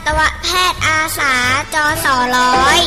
ตวแพทย์อาสาจสร้อย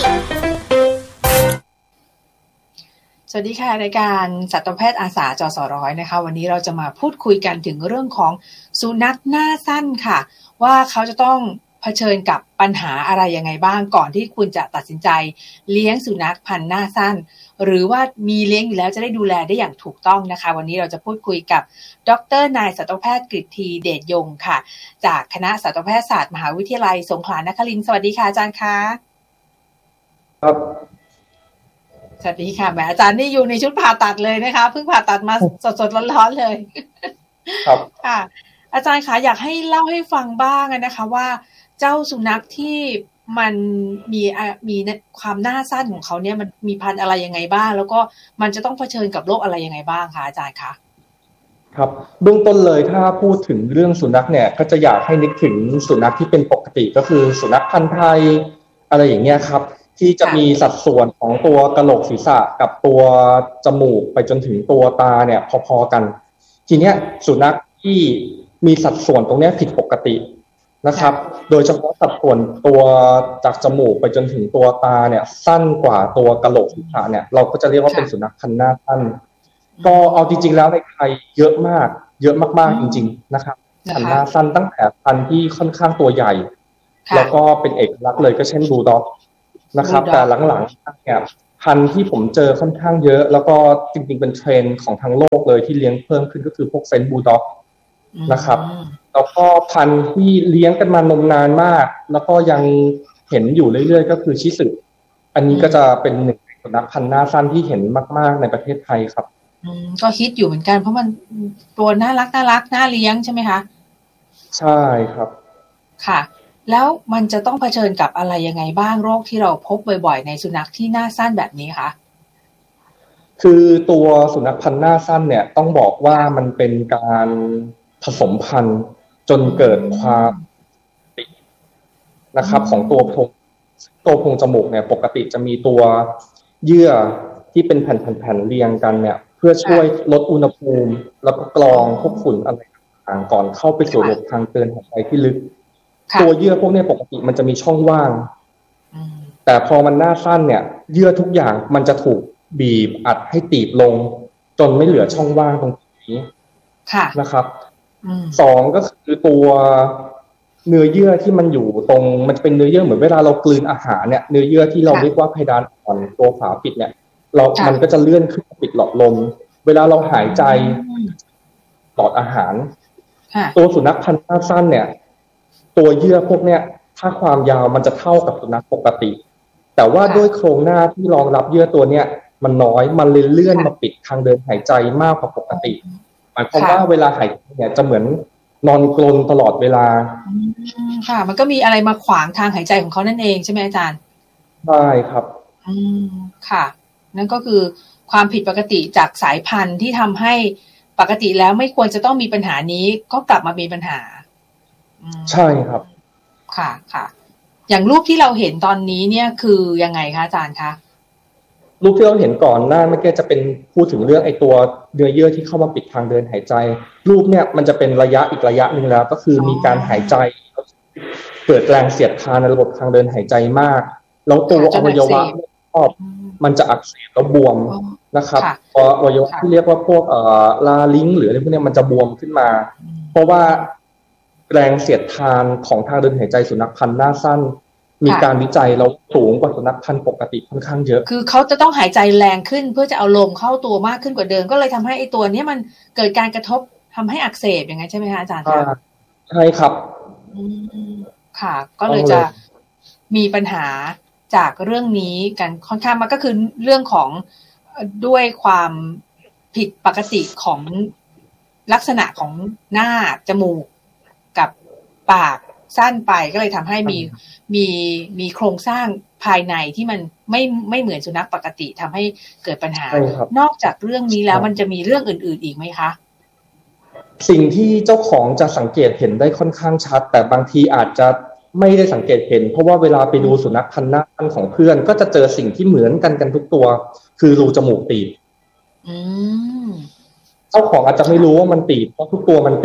สวัสดีค่ะรายการสัตวแพทย์อาสาจสร้อยนะคะวันนี้เราจะมาพูดคุยกันถึงเรื่องของสุนัขหน้าสั้นค่ะว่าเขาจะต้องเผชิญกับปัญหาอะไรยังไงบ้างก่อนที่คุณจะตัดสินใจเลี้ยงสุนัขพันธุ์หน้าสั้นหรือว่ามีเลี้ยงอยู่แล้วจะได้ดูแลได้อย่างถูกต้องนะคะวันนี้เราจะพูดคุยกับดร.นายสัตวแพทย์กฤษฎีเดชยงค่ะจากคณะสัตวแพทยศาสตร์มหาวิทยาลัยสงขลานครินทร์สวัสดีค่ะอาจารย์คะครับสวัสดีค่ะแหมอาจารย์นี่อยู่ในชุดผ่าตัดเลยนะคะเพิ่งผ่าตัดมาสดๆร้อนๆเลยครับค่ะอาจารย์คะอยากให้เล่าให้ฟังบ้างนะคะว่าเจ้าสุนัขที่มันมีความหน้าสั้นของเขาเนี่ยมันมีพันธุ์อะไรยังไงบ้างแล้วก็มันจะต้องเผชิญกับโรคอะไรยังไงบ้างคะอาจารย์คะครับเบื้องต้นเลยถ้าพูดถึงเรื่องสุนัขเนี่ยก็จะอยากให้นึกถึงสุนัขที่เป็นปกติก็คือสุนัขพันธุ์ไทยอะไรอย่างเงี้ยครับที่จะมีสัดส่วนของตัวกะโหลกศีรษะกับตัวจมูกไปจนถึงตัวตาเนี่ยพอๆกันทีเนี้ยสุนัขที่มีสัดส่วนตรงเนี้ยผิดปกตินะครับโดยเฉพาะสัดส่วนตัวจากจมูกไปจนถึงตัวตาเนี่ยสั้นกว่าตัวกะโหลกศีรษะเนี่ยเราก็จะเรียกว่าเป็นสุนัขพันธุ์หน้าสั้นก็เอาจริงๆแล้วในไทยเยอะมากจริงๆนะครับพันธุ์หน้าสั้นตั้งแต่พันธุ์ที่ค่อนข้างตัวใหญ่แล้วก็เป็นเอกลักษณ์เลยก็เช่นบูลด็อกนะครับแต่หลังๆเนี่ยพันธุ์ที่ผมเจอค่อนข้างเยอะแล้วก็จริงๆเป็นเทรนด์ของทั้งโลกเลยที่เลี้ยงเพิ่มขึ้นก็คือพวกเฟรนช์บูลด็อกนะครับแล้วก็พันธุ์ที่เลี้ยงกันมานมนานมากแล้วก็ยังเห็นอยู่เรื่อยๆก็คือชิสึอันนี้ก็จะเป็นหนึ่งในสุนัขพันธุ์หน้าสั้นที่เห็นมากๆในประเทศไทยครับก็ฮิตอยู่เหมือนกันเพราะมันตัวน่ารักน่าเลี้ยงใช่ไหมคะใช่ครับค่ะแล้วมันจะต้องเผชิญกับอะไรยังไงบ้างโรคที่เราพบบ่อยๆในสุนัขที่หน้าสั้นแบบนี้คะคือตัวสุนัขพันธุ์หน้าสั้นเนี่ยต้องบอกว่ามันเป็นการผสมพันธุ์จนเกิดความติดนะครับของตัวโพรงจมูกเนี่ยปกติจะมีตัวเยื่อที่เป็นแผ่นๆเรียงกันเนี่ยเพื่อช่วยลดอุณหภูมิแล้วก็กรองพวกฝุ่นอะไรต่างๆก่อนเข้าไปสู่ระบบทางเดินหายใจที่ลึกตัวเยื่อพวกนี้ปกติมันจะมีช่องว่างแต่พอมันหน้าสั้นเนี่ยเยื่อทุกอย่างมันจะถูกบีบอัดให้ตีบลงจนไม่เหลือช่องว่างตรงนี้นะครับสองก็คือตัวเนื้อเยื่อที่มันอยู่ตรงมันจะเป็นเนื้อเยื่อเหมือนเวลาเรากลืนอาหารเนี่ยเนื้อเยื่อที่เราเรียกว่าเพดานอ่อนตัวฝาปิดเนี่ยมันก็จะเลื่อนขึ้นปิดหลอดลมเวลาเราหายใจหลอดอาหารตัวสุนัขพันธุ์หน้าสั้นเนี่ยตัวเยื่อพวกเนี้ยถ้าความยาวมันจะเท่ากับสุนัขปกติแต่ว่าด้วยโครงหน้าที่รองรับเยื่อตัวเนี้ยมันน้อยมันเลยเลื่อนมาปิดทางเดินหายใจมากกว่าปกติหมายความว่าเวลาหายใจเนี่ยจะเหมือนนอนกรนตลอดเวลาค่ะมันก็มีอะไรมาขวางทางหายใจของเขานั่นเองใช่ไหมอาจารย์ใช่ครับค่ะนั่นก็คือความผิดปกติจากสายพันธุ์ที่ทำให้ปกติแล้วไม่ควรจะต้องมีปัญหานี้ก็กลับมามีปัญหาใช่ครับค่ะอย่างรูปที่เราเห็นตอนนี้เนี่ยคือยังไงคะอาจารย์คะรูปที่เราเห็นก่อนหน้าเมื่อกี้จะเป็นพูดถึงเรื่องไอ้ตัวเนื้อเยื่อที่เข้ามาปิดทางเดินหายใจรูปเนี่ยมันจะเป็นอีกระยะนึงแล้วก็คือมีการหายใจเกิดแรงเสียดทานในระบบทางเดินหายใจมากแล้วตัวอวัยวะรอบมันจะอักเสบแล้วบวมนะครับอวัยวะที่เรียกว่าพวกลาลิงหรืออะไรพวกนี้มันจะบวมขึ้นมาเพราะว่าแรงเสียดทานของทางเดินหายใจสุนัขพันธุ์หน้าสั้นมีการวิจัยแล้วสูงกว่าสุนัขพันธุ์ปกติค่อนข้างเยอะคือเขาจะต้องหายใจแรงขึ้นเพื่อจะเอาลมเข้าตัวมากขึ้นกว่าเดิมก็เลยทำให้ไอ้ตัวนี้มันเกิดการกระทบทำให้อักเสบอย่างนั้นใช่ไหมคะอาจารย์ใช่ครับค่ะก็เลยจะมีปัญหาจากเรื่องนี้กันค่อนข้างมากก็คือเรื่องของด้วยความผิดปกติของลักษณะของหน้าจมูกกับปากสั้นไปก็เลยทำให้มีโครงสร้างภายในที่มันไม่เหมือนสุนัขปกติทำให้เกิดปัญหานอกจากเรื่องนี้แล้วมันจะมีเรื่องอื่นๆอีกไหมคะสิ่งที่เจ้าของจะสังเกตเห็นได้ค่อนข้างชัดแต่บางทีอาจจะไม่ได้สังเกตเห็นเพราะว่าเวลาไปดูสุนัขพันธุ์หน้าสั้นของเพื่อนก็จะเจอสิ่งที่เหมือนกันทุกตัวคือรูจมูกตีบเจ้าของอาจจะไม่รู้ว่ามันตีบเพราะทุกตัวมันตีบ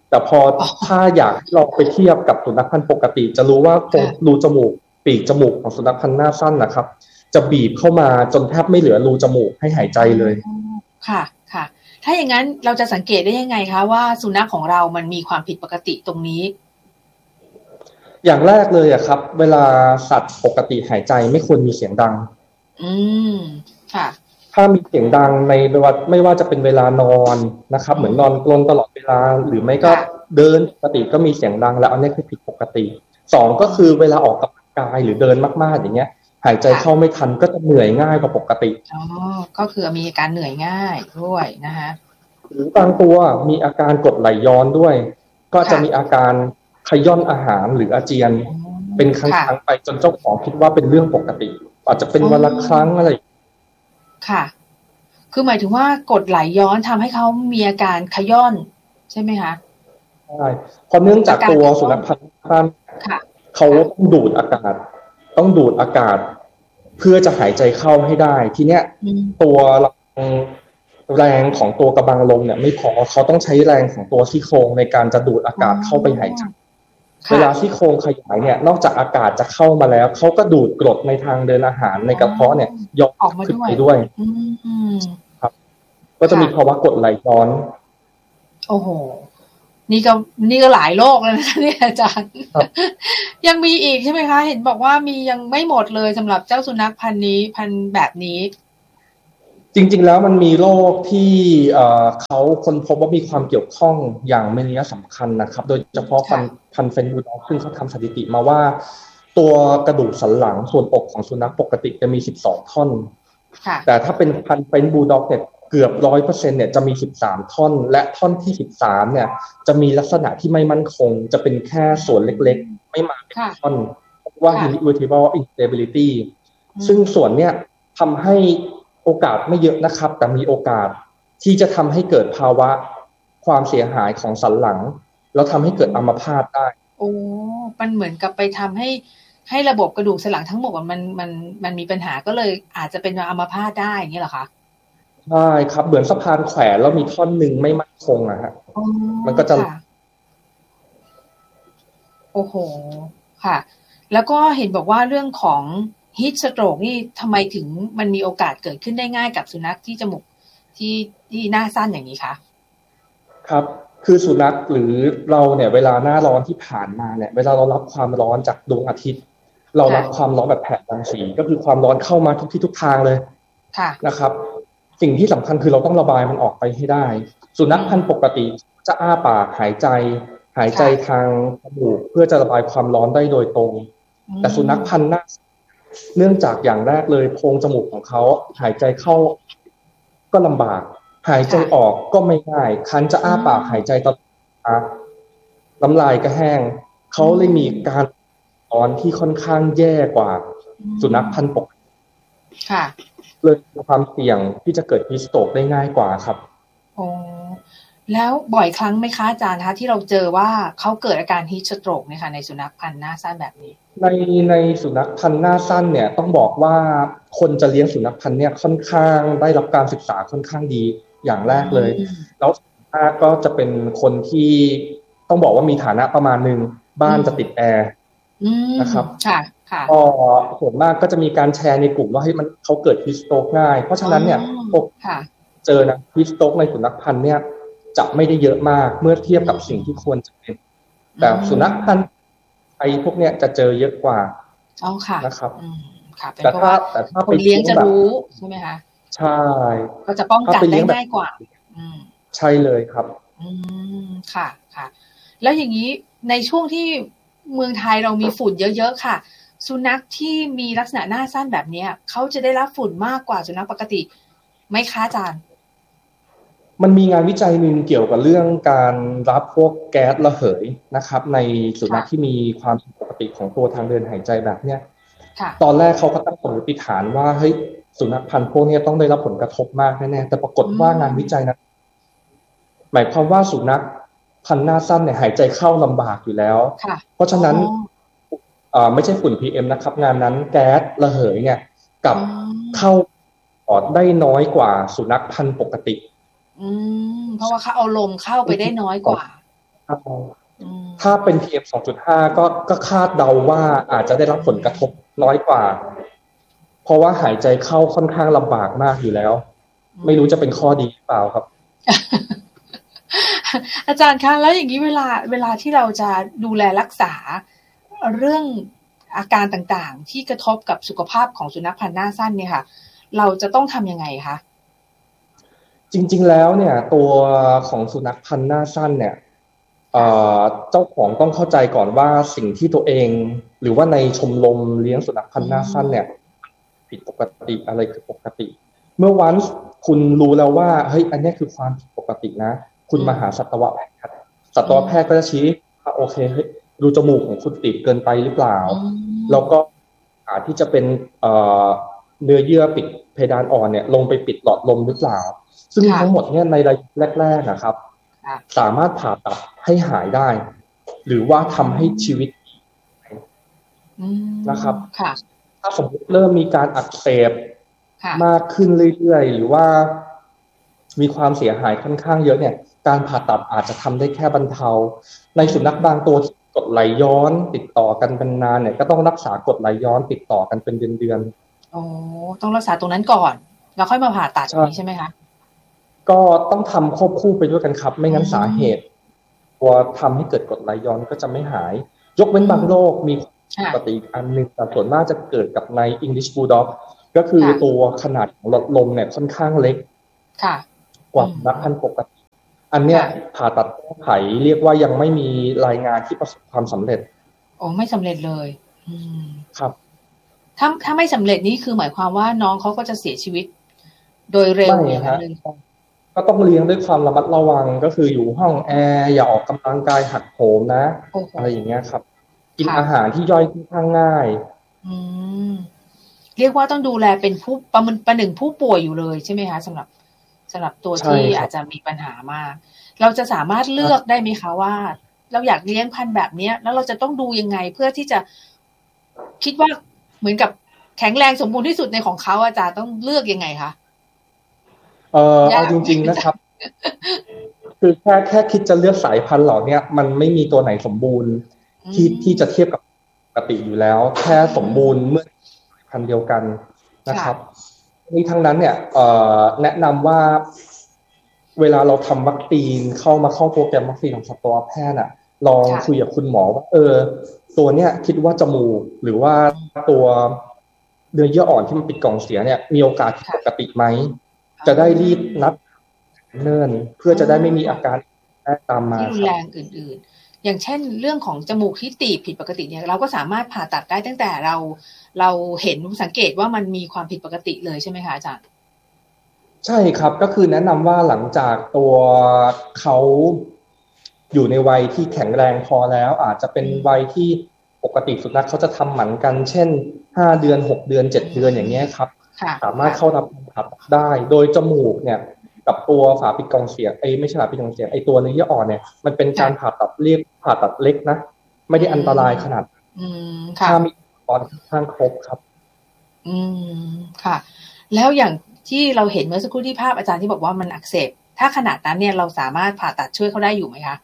แต่พอถ้าอยากให้เราไปเทียบกับสุนัขพันธุ์ปกติจะรู้ว่าตรงรูจมูกปีกจมูกของสุนัขพันธุ์หน้าสั้นนะครับจะบีบเข้ามาจนแทบไม่เหลือรูจมูกให้หายใจเลยค่ะค่ะถ้าอย่างนั้นเราจะสังเกตได้ยังไงคะว่าสุนัขของเรามันมีความผิดปกติตรงนี้อย่างแรกเลยอะครับเวลาสัตว์ปกติหายใจไม่ควรมีเสียงดังค่ะถ้ามีเสียงดังในไม่ว่าจะเป็นเวลานอนนะครับเหมือนนอนกรนตลอดเวลาหรือไม่ก็เดินปกติก็มีเสียงดังแล้วอันนี้คือผิดปกติสองก็คือเวลาออกกำลังกายหรือเดินมากๆอย่างเงี้ยหายใจเข้าไม่ทันก็จะเหนื่อยง่ายกว่าปกติก็คือมีอาการเหนื่อยง่ายด้วยนะคะหรือบางตัวมีอาการกรดไหลย้อนด้วยก็จะมีอาการขย่อนอาหารหรืออาเจียนเป็นครั้งๆไปจนเจ้าของคิดว่าเป็นเรื่องปกติอาจจะเป็นวันละครั้งอะไรค่ะคือหมายถึงว่ากรดไหลย้อนทำให้เขามีอาการขย่อนใช่ไหมคะใช่เพราะเนื่องจากตัวสุนัขพันธุ์ท่านเขาต้องดูดอากาศเพื่อจะหายใจเข้าให้ได้ทีเนี้ยตัวแรงของตัวกระบังลมเนี่ยไม่พอเขาต้องใช้แรงของตัวซี่โครงในการจะดูดอากาศเข้าไปหายใจเวลาซี่โครงขยายเนี่ยนอกจากอากาศจะเข้ามาแล้วเขาก็ดูดกรดในทางเดินอาหารในกระเพาะเนี่ยยกขึ้นไปด้วยครับก็จะมีภาวะกรดไหลย้อนโอ้โหนี่ก็หลายโรคแล้วนะเนี่ยอาจารย์ยังมีอีกใช่ไหมคะเห็นบอกว่ามียังไม่หมดเลยสำหรับเจ้าสุนัขพันธุ์แบบนี้จริงๆแล้วมันมีโรคที่เขาค้นพบว่ามีความเกี่ยวข้องอย่างไม่นัยสำคัญนะครับโดยเฉพาะพันธุ์เฟนบูลด็อกซึ่งเขาทำสถิติมาว่าตัวกระดูกสันหลังส่วนอกของสุนัขปกติจะมี12ท่อนแต่ถ้าเป็นพันธุ์เฟนบูลด็อกเนี่ยเกือบ 100% เนี่ยจะมี13ท่อนและท่อนที่13เนี่ยจะมีลักษณะที่ไม่มั่นคงจะเป็นแค่ส่วนเล็กๆไม่มาเป็นท่อนว่า irreversible instability ซึ่งส่วนเนี้ยทำให้โอกาสไม่เยอะนะครับแต่มีโอกาสที่จะทำให้เกิดภาวะความเสียหายของสันหลังแล้วทำให้เกิดอัมพาตได้โอ้มันเหมือนกับไปทำให้ระบบกระดูกสันหลังทั้งหมดมันมีปัญหาก็เลยอาจจะเป็นอัมพาตได้อย่างนี้เหรอคะใช่ครับเหมือนสะพานแขวนแล้วมีท่อนหนึ่งไม่มั่นคงอะฮะมันก็จะโอ้โหค่ะแล้วก็เห็นบอกว่าเรื่องของฮีทสโตรกนี่ทำไมถึงมันมีโอกาสเกิดขึ้นได้ง่ายกับสุนัขที่จมูกที่หน้าสั้นอย่างนี้คะครับคือสุนัขหรือเราเนี่ยเวลาหน้าร้อนที่ผ่านมาเนี่ยเวลาเรารับความร้อนจากดวงอาทิตย์เรารับความร้อนแบบแผดรังสีก็คือความร้อนเข้ามาทุกที่ทุกทางเลยนะครับสิ่งที่สำคัญคือเราต้องระบายมันออกไปให้ได้สุนัขพันธุ์ปกติจะอ้าปากหายใจทางจมูกเพื่อจะระบายความร้อนได้โดยตรงแต่สุนัขพันธุ์หน้าเนื่องจากอย่างแรกเลยโพรงจมูกของเขาหายใจเข้าก็ลำบากหายใจออกก็ไม่ง่ายคันจะอ้าปากหายใจตลอดน้ำลายก็แห้งเขาเลยมีการร้อนที่ค่อนข้างแย่กว่าสุนัขพันธุ์ปกติเลยมีความเสี่ยงที่จะเกิดฮีทสโตรกได้ง่ายกว่าครับโอ้แล้วบ่อยครั้งไหมคะอาจารย์คะที่เราเจอว่าเขาเกิดอาการฮีทสโตรกเนี่ยค่ะในสุนัขพันธุ์หน้าสั้นแบบนี้ในสุนัขพันธุ์หน้าสั้นเนี่ยต้องบอกว่าคนจะเลี้ยงสุนัขพันธุ์เนี่ยค่อนข้างได้รับการศึกษาค่อนข้างดีอย่างแรกเลยแล้วก็จะเป็นคนที่ต้องบอกว่ามีฐานะประมาณนึงบ้านจะติดแอร์นะครับก็ส่วนมากก็จะมีการแชร์ในกลุ่มว่าให้มันเขาเกิดฮีทสโตรกง่ายเพราะฉะนั้นเนี่ยเจอนะฮีทสโตรกในสุนัขพันธุ์เนี่ยจะไม่ได้เยอะมากเมื่อเทียบกับสิ่งที่ควรจะเป็นแต่สุนัขพันธุ์ไอ้พวกเนี้ยจะเจอเยอะกว่านะครับแต่ถ้าคนเลี้ยงจะรู้ใช่ไหมคะใช่ก็จะป้องกันได้ง่ายกว่าใช่เลยครับค่ะแล้วอย่างนี้ในช่วงที่เมืองไทยเรามีฝุ่นเยอะๆค่ะสุนัขที่มีลักษณะหน้าสั้นแบบนี้เขาจะได้รับฝุ่นมากกว่าสุนัขปกติไหมคะอาจารย์มันมีงานวิจัยนึงเกี่ยวกับเรื่องการรับพวกแก๊สระเหยนะครับในสุนัขที่มีความผิดปกติของตัวทางเดินหายใจแบบเนี้ยตอนแรกเขาก็ตั้งสมมติฐานว่าเฮ้ยสุนัขพันธุ์พวกนี้ต้องได้รับผลกระทบมากแน่ๆแต่ปรากฏว่างานวิจัยนั้นหมายความว่าสุนัขพันธุ์หน้าสั้นเนี่ยหายใจเข้าลำบากอยู่แล้วเพราะฉะนั้นไม่ใช่ฝุ่น PM นะครับงานนั้นแก๊สระเหยเนี่ยกับเข้าปอดได้น้อยกว่าสุนัขพันธุ์ปกติเพราะว่าเขาเอาลมเข้าไปได้น้อยกว่าถ้าเป็น PM 2.5 ก็คาดเดาว่าอาจจะได้รับผลกระทบน้อยกว่าเพราะว่าหายใจเข้าค่อนข้างลำบากมากอยู่แล้วไม่รู้จะเป็นข้อดีหรือเปล่าครับอาจารย์คะแล้วอย่างนี้เวลาที่เราจะดูแลรักษาเรื่องอาการต่างๆที่กระทบกับสุขภาพของสุนัขพันธุ์หน้าสั้นเนี่ยค่ะเราจะต้องทำยังไงคะจริงๆแล้วเนี่ยตัวของสุนัขพันธุ์หน้าสั้นเนี่ยเจ้าของต้องเข้าใจก่อนว่าสิ่งที่ตัวเองหรือว่าในชมรมเลี้ยงสุนัขพันธุ์หน้าสั้นเนี่ยผิดปกติอะไรคือปกติเมื่อวันคุณรู้แล้วว่าเฮ้ยอันนี้คือความผิดปกตินะคุณมาหาสัตวแพทย์สัตวแพทย์ก็จะชี้ว่าโอเคเฮ้ยรูจมูกของคุณตีบเกินไปหรือเปล่าแล้วก็อาจที่จะเป็นเนื้อเยื่อปิดเพดานอ่อนเนี่ยลงไปปิดหลอดลมหรือเปล่าซึ่งทั้งหมดเนี่ยในระยะแรกๆนะครับสามารถผ่าตัดให้หายได้หรือว่าทำให้ชีวิตนะครับถ้าสมมติเริ่มมีการอักเสบมากขึ้นเรื่อยๆหรือว่ามีความเสียหายค่อนข้างเยอะเนี่ยการผ่าตัดอาจจะทำได้แค่บรรเทาในสุนัขบางตัวที่กรดไหลย้อนติดต่อกันเป็นนานเนี่ยก็ต้องรักษากรดไหลย้อนติดต่อกันเป็นเดือนๆอ๋อต้องรักษาตรงนั้นก่อนแล้วค่อยมาผ่าตัดนี้ใช่ไหมคะก็ต้องทำควบคู่ไปด้วยกันครับไม่งั้นสาเหตุตัวทำให้เกิดกรดไหลย้อนก็จะไม่หายยกเว้นบางโรคมีปกติอันนึงแต่ส่วนมากจะเกิดกับใน English Bulldog ก็คือตัวขนาดของหลอดลมเนี่ยค่อนข้างเล็กกว่านักพันธุ์ปกติอันเนี้ยผ่าตัดแก้ไขเรียกว่ายังไม่มีรายงานที่ประสบความสำเร็จโอ้ไม่สำเร็จเลยครับถ้าไม่สำเร็จนี่คือหมายความว่าน้องเขาก็จะเสียชีวิตโดยเร็วอย่างนั้นเลยก็ต้องเลี้ยงด้วยความระมัดระวังก็คืออยู่ห้องแอร์อย่าออกกำลังกายหักโหมนะอะไรอย่างเงี้ยครับกินอาหารที่ย่อยค่อนข้างง่ายเรียกว่าต้องดูแลเป็นผู้ประหนึ่งผู้ป่วยอยู่เลยใช่ไหมคะสำหรับตัวที่อาจจะมีปัญหามากเราจะสามารถเลือกได้ไหมคะว่าเราอยากเลี้ยงพันธุ์แบบนี้แล้วเราจะต้องดูยังไงเพื่อที่จะคิดว่าเหมือนกับแข็งแรงสมบูรณ์ที่สุดในของเขาอาจารย์ต้องเลือกยังไงคะเอาจริงๆนะครับคือแค่คิดจะเลือกสายพันธุ์เหล่านี้มันไม่มีตัวไหนสมบูรณ์ที่จะเทียบกับปกติอยู่แล้วแค่สมบูรณ์เมื่อพันธุ์เดียวกันนะครับนี่ทั้งนั้นเนี่ยแนะนำว่าเวลาเราทำวัคซีนเข้าโปรแกรมวัคซีนของสัตวแพทย์ลองคุยกับคุณหมอว่าตัวเนี้ยคิดว่าจมูกหรือว่าตัวเนื้อเยื่ออ่อนที่มันปิดกล่องเสียเนี่ยมีโอกาสปกติไหมจะได้รีบนัดเนิ่นเพื่อจะได้ไม่มีอาการตามมาที่รุนแรงอื่นๆอย่างเช่นเรื่องของจมูกที่ตีบผิดปกติเนี่ยเราก็สามารถผ่าตัดได้ตั้งแต่เราเห็นสังเกตว่ามันมีความผิดปกติเลยใช่ไหมคะอาจารย์ใช่ครับก็คือแนะนำว่าหลังจากตัวเขาอยู่ในวัยที่แข็งแรงพอแล้วอาจจะเป็นวัยที่ปกติสุนัขเขาจะทำหมันกันเช่น5 เดือน6 เดือน7 เดือนอย่างเงี้ยครับสามารถเข้ารับผ่าตัดได้โดยจมูกเนี่ยกับตัวฝาปิดกล่องเสียงไม่ใช่ฝาปิดกล่องเสียงตัวเนื้อเยื่ออ่อนเนี่ยมันเป็นการผ่าตัดเรียกผ่าตัดเล็กนะไม่ได้อันตรายขนาดถ้ามีตอนข้างครบครับค่ะแล้วอย่างที่เราเห็นเมื่อสักครู่ที่ภาพอาจารย์ที่บอกว่ามันอักเสบถ้าขนาดนั้นเนี่ยเราสามารถผ่าตัดช่วยเขาได้อยู่ไหมคะ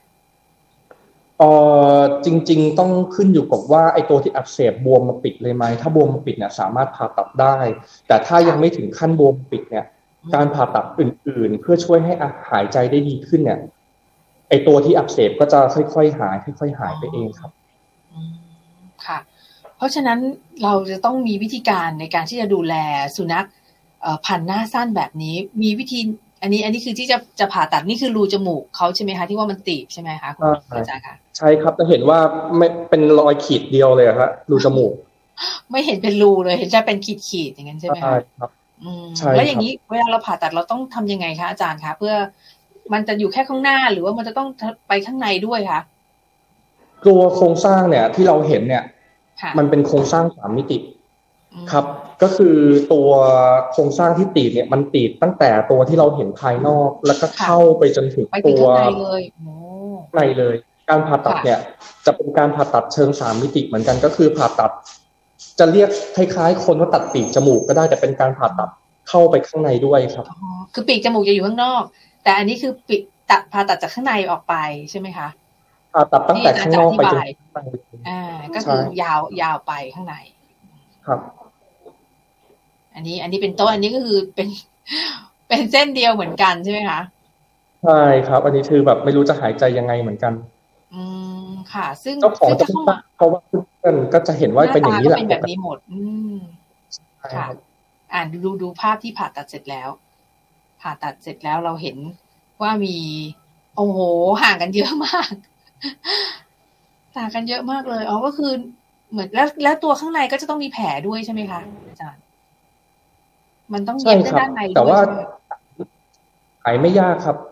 จริงๆต้องขึ้นอยู่กับว่าไอ้ตัวที่อักเสบบวมมาปิดเลยไหมถ้าบวมมาปิดเนี่ยสามารถผ่าตัดได้แต่ถ้ายังไม่ถึงขั้นบวมปิดเนี่ยการผ่าตัดอื่นๆเพื่อช่วยให้หายใจได้ดีขึ้นเนี่ยไอ้ตัวที่อักเสบก็จะค่อยๆหายค่อยๆหายไปเองครับค่ะเพราะฉะนั้นเราจะต้องมีวิธีการในการที่จะดูแลสุนัขพันธุ์หน้าสั้นแบบนี้มีวิธีอันนี้คือที่จะผ่าตัดนี่คือรูจมูกเขาใช่ไหมคะที่ว่ามันตีบใช่ไหมคะคุณอาจารย์คะใช่ครับจะเห็นว่าไม่เป็นรอยขีดเดียวเลยครับรูจมูกไม่เห็นเป็นรูเลยเห็นแค่เป็นขีดอย่างนั้นใช่ไหมคะใช่ครับแล้วอย่างนี้เวลาเราผ่าตัดเราต้องทำยังไงคะอาจารย์คะเพื่อมันจะอยู่แค่ข้างหน้าหรือว่ามันจะต้องไปข้างในด้วยคะตัวโครงสร้างเนี่ยที่เราเห็นเนี่ยมันเป็นโครงสร้าง3 มิติครับก็คือตัวโครงสร้างที่ตีบเนี่ยมันตีบตั้งแต่ตัวที่เราเห็นภายนอกแล้วก็เข้าไปจนถึงตัวในเลยการผ่าตัดเนี่ยจะเป็นการผ่าตัดเชิง3 มิติเหมือนกันก็คือผ่าตัดจะเรียกคล้ายๆคนว่าตัดปีกจมูกก็ได้แต่เป็นการผ่าตัดเข้าไปข้างในด้วยครับคือปีกจมูกจะอยู่ข้างนอกแต่อันนี้คือปีกผ่าตัดจากข้างในออกไปใช่ไหมคะผ่าตัดตั้งแต่ข้างนอกไปจนข้างในก็คือยาวไปข้างในครับอันนี้เป็นต้นอันนี้ก็คือเป็นเส้นเดียวเหมือนกันใช่ไหมคะใช่ครับอันนี้คือแบบไม่รู้จะหายใจยังไงเหมือนกันค่ะซึ่งเจ้าของจะไม่ทราบเพราะว่าเพื่อนก็จะเห็นว่าเป็นอย่างนี้แหละเป็นแบบนี้หมดค่ะดูภาพที่ผ่าตัดเสร็จแล้วเราเห็นว่ามีโอ้โหห่างกันเยอะมากต่างกันเยอะมากเลยก็คือเหมือนแล้วตัวข้างในก็จะต้องมีแผลด้วยใช่ไหมคะอาจารย์มันต้องเย็บด้านในด้วยแต่ว่าหายไม่ยากครับ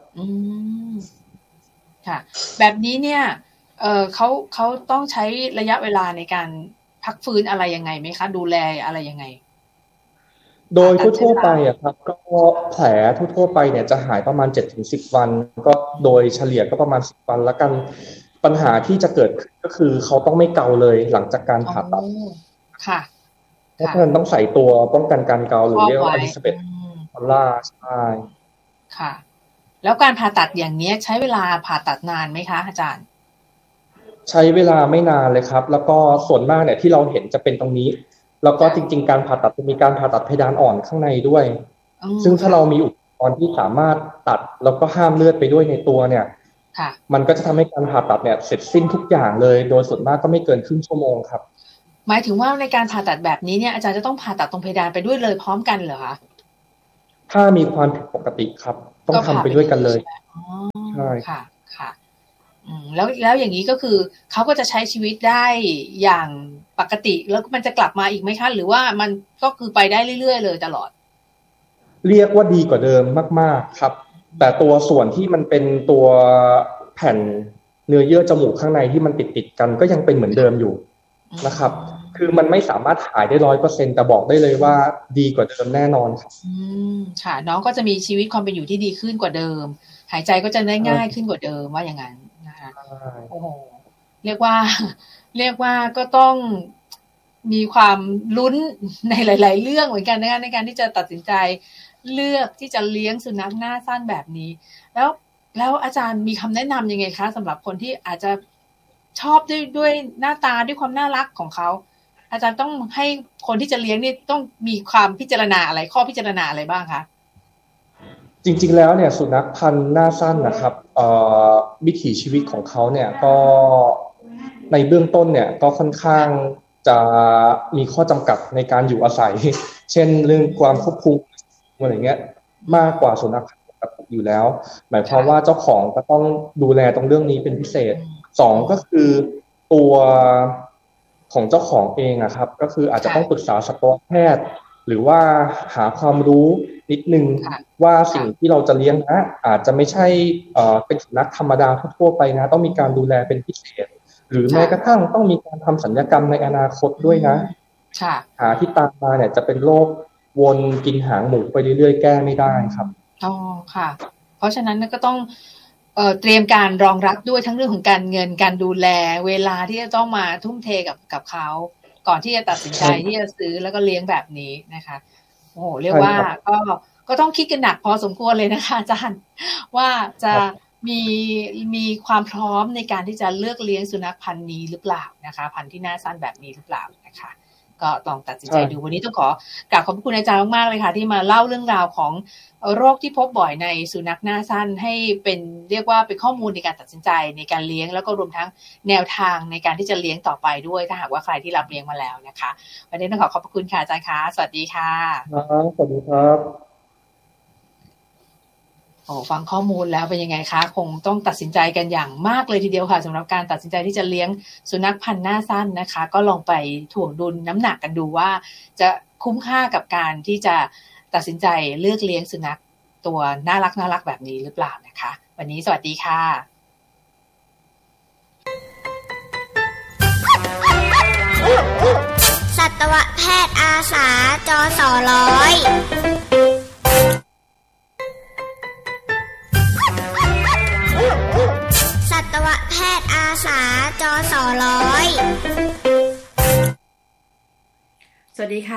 ค่ะแบบนี้เนี่ยเขาต้องใช้ระยะเวลาในการพักฟื้นอะไรยังไงไหมคะดูแลอะไรยังไงโดยทั่วไปอะครับก็แผลทั่วไปเนี่ยจะหายประมาณ 7-10 วันก็โดยเฉลี่ยก็ประมาณ10 วันแล้วกันปัญหาที่จะเกิดขึ้นก็คือเขาต้องไม่เกาเลยหลังจากการผ่าตัดค่ะเพราะฉะนั้นต้องใส่ตัวป้องกันการเกาหรือเรียกว่า11 ดอลลาร์ใช่ค่ะแล้วการผ่าตัดอย่างนี้ใช้เวลาผ่าตัดนานไหมคะอาจารย์ใช้เวลาไม่นานเลยครับแล้วก็ส่วนมากเนี่ยที่เราเห็นจะเป็นตรงนี้แล้วก็จริงๆการผ่าตัดจะมีการผ่าตัดเพดานอ่อนข้างในด้วยซึ่งถ้าเรามีอุปกรณ์ที่สามารถตัดแล้วก็ห้ามเลือดไปด้วยในตัวเนี่ยมันก็จะทำให้การผ่าตัดเนี่ยเสร็จสิ้นทุกอย่างเลยโดยส่วนมากก็ไม่เกินครึ่งชั่วโมงครับหมายถึงว่าในการผ่าตัดแบบนี้เนี่ยอาจารย์จะต้องผ่าตัดตรงเพดานไปด้วยเลยพร้อมกันเหรอคะถ้ามีความผิดปกติครับต้องทำไปด้วยกันเลยใช่ค่ะแล้วอย่างนี้ก็คือเขาก็จะใช้ชีวิตได้อย่างปกติแล้วมันจะกลับมาอีกไหมคะหรือว่ามันก็คือไปได้เรื่อยๆเลยตลอดเรียกว่าดีกว่าเดิมมากๆครับแต่ตัวส่วนที่มันเป็นตัวแผ่นเนื้อเยื่อจมูกข้างในที่มันติดกันก็ยังเป็นเหมือนเดิมอยู่นะครับคือมันไม่สามารถหายได้ 100% แต่บอกได้เลยว่าดีกว่าเดิมแน่นอนครับค่ะน้องก็จะมีชีวิตความเป็นอยู่ที่ดีขึ้นกว่าเดิมหายใจก็จะได้ง่ายขึ้นกว่าเดิมว่าอย่างนั้นนะคะโอ้โหเรียกว่าก็ต้องมีความลุ้นในหลายๆเรื่องเหมือนกันนะคะในการที่จะตัดสินใจเลือกที่จะเลี้ยงสุนัขหน้าสั้นแบบนี้แล้วอาจารย์มีคำแนะนำยังไงคะสำหรับคนที่อาจจะชอบด้วยหน้าตาด้วยความน่ารักของเขาอาจารย์ต้องให้คนที่จะเลี้ยงนี่ต้องมีความพิจารณาอะไรข้อพิจารณาอะไรบ้างคะจริงๆแล้วเนี่ยสุนัขพันธุ์หน้าสั้นนะครับวิถีชีวิตของเขาเนี่ยก็ในเบื้องต้นเนี่ยก็ค่อนข้างจะมีข้อจำกัดในการอยู่อาศัยเช่นเรื่องความควบคุมอะไรเงี้ยมากกว่าสุนัขปกติอยู่แล้วหมายความว่าเจ้าของก็ต้องดูแลตรงเรื่องนี้เป็นพิเศษ2ก็คือตัวของเจ้าของเองอะครับก็คืออาจจะต้องปรึกษาสัตวแพทย์หรือว่าหาความรู้นิดนึงว่าสิ่งที่เราจะเลี้ยงนะอาจจะไม่ใช่เป็นสุนัขธรรมดาทั่วไปนะต้องมีการดูแลเป็นพิเศษหรือแม้กระทั่งต้องมีการทำศัลยกรรมในอนาคตด้วยนะหาที่ตามมาเนี่ยจะเป็นโรควนกินหางหมูไปเรื่อยๆแก้ไม่ได้ครับอ๋อค่ะเพราะฉะนั้นก็ต้องเตรียมการรองรับด้วยทั้งเรื่องของการเงินการดูแลเวลาที่จะต้องมาทุ่มเทกับเขาก่อนที่จะตัดสินใจที่จะซื้อแล้วก็เลี้ยงแบบนี้นะคะโอ้โหเรียกว่าก็ต้องคิดกันหนักพอสมควรเลยนะคะอาจารย์ว่าจะมีความพร้อมในการที่จะเลือกเลี้ยงสุนัขพันธุ์นี้หรือเปล่านะคะพันธุ์ที่หน้าสั้นแบบนี้หรือเปล่านะคะก็ลองตัดสินใจดูวันนี้ต้องขอกราบขอบคุณอาจารย์มากๆเลยค่ะที่มาเล่าเรื่องราวของโรคที่พบบ่อยในสุนัขหน้าสั้นให้เป็นเรียกว่าเป็นข้อมูลในการตัดสินใจในการเลี้ยงแล้วก็รวมทั้งแนวทางในการที่จะเลี้ยงต่อไปด้วยถ้าหากว่าใครที่รับเลี้ยงมาแล้วนะคะวันนี้ต้องขอบคุณค่ะอาจารย์คะสวัสดีค่ะสวัสดีครับฟังข้อมูลแล้วเป็นยังไงคะคงต้องตัดสินใจกันอย่างมากเลยทีเดียวค่ะสำหรับการตัดสินใจที่จะเลี้ยงสุนัขพันธุ์หน้าสั้นนะคะก็ลองไปถ่วงดุลน้ำหนักกันดูว่าจะคุ้มค่ากับการที่จะตัดสินใจเลือกเลี้ยงสุนัขตัวน่ารักแบบนี้หรือเปล่านะคะวันนี้สวัสดีค่ะสัตวแพทย์อาสาจสร้อยสัตวแพทย์อาสาจสร้อยสวัสดีค่ะ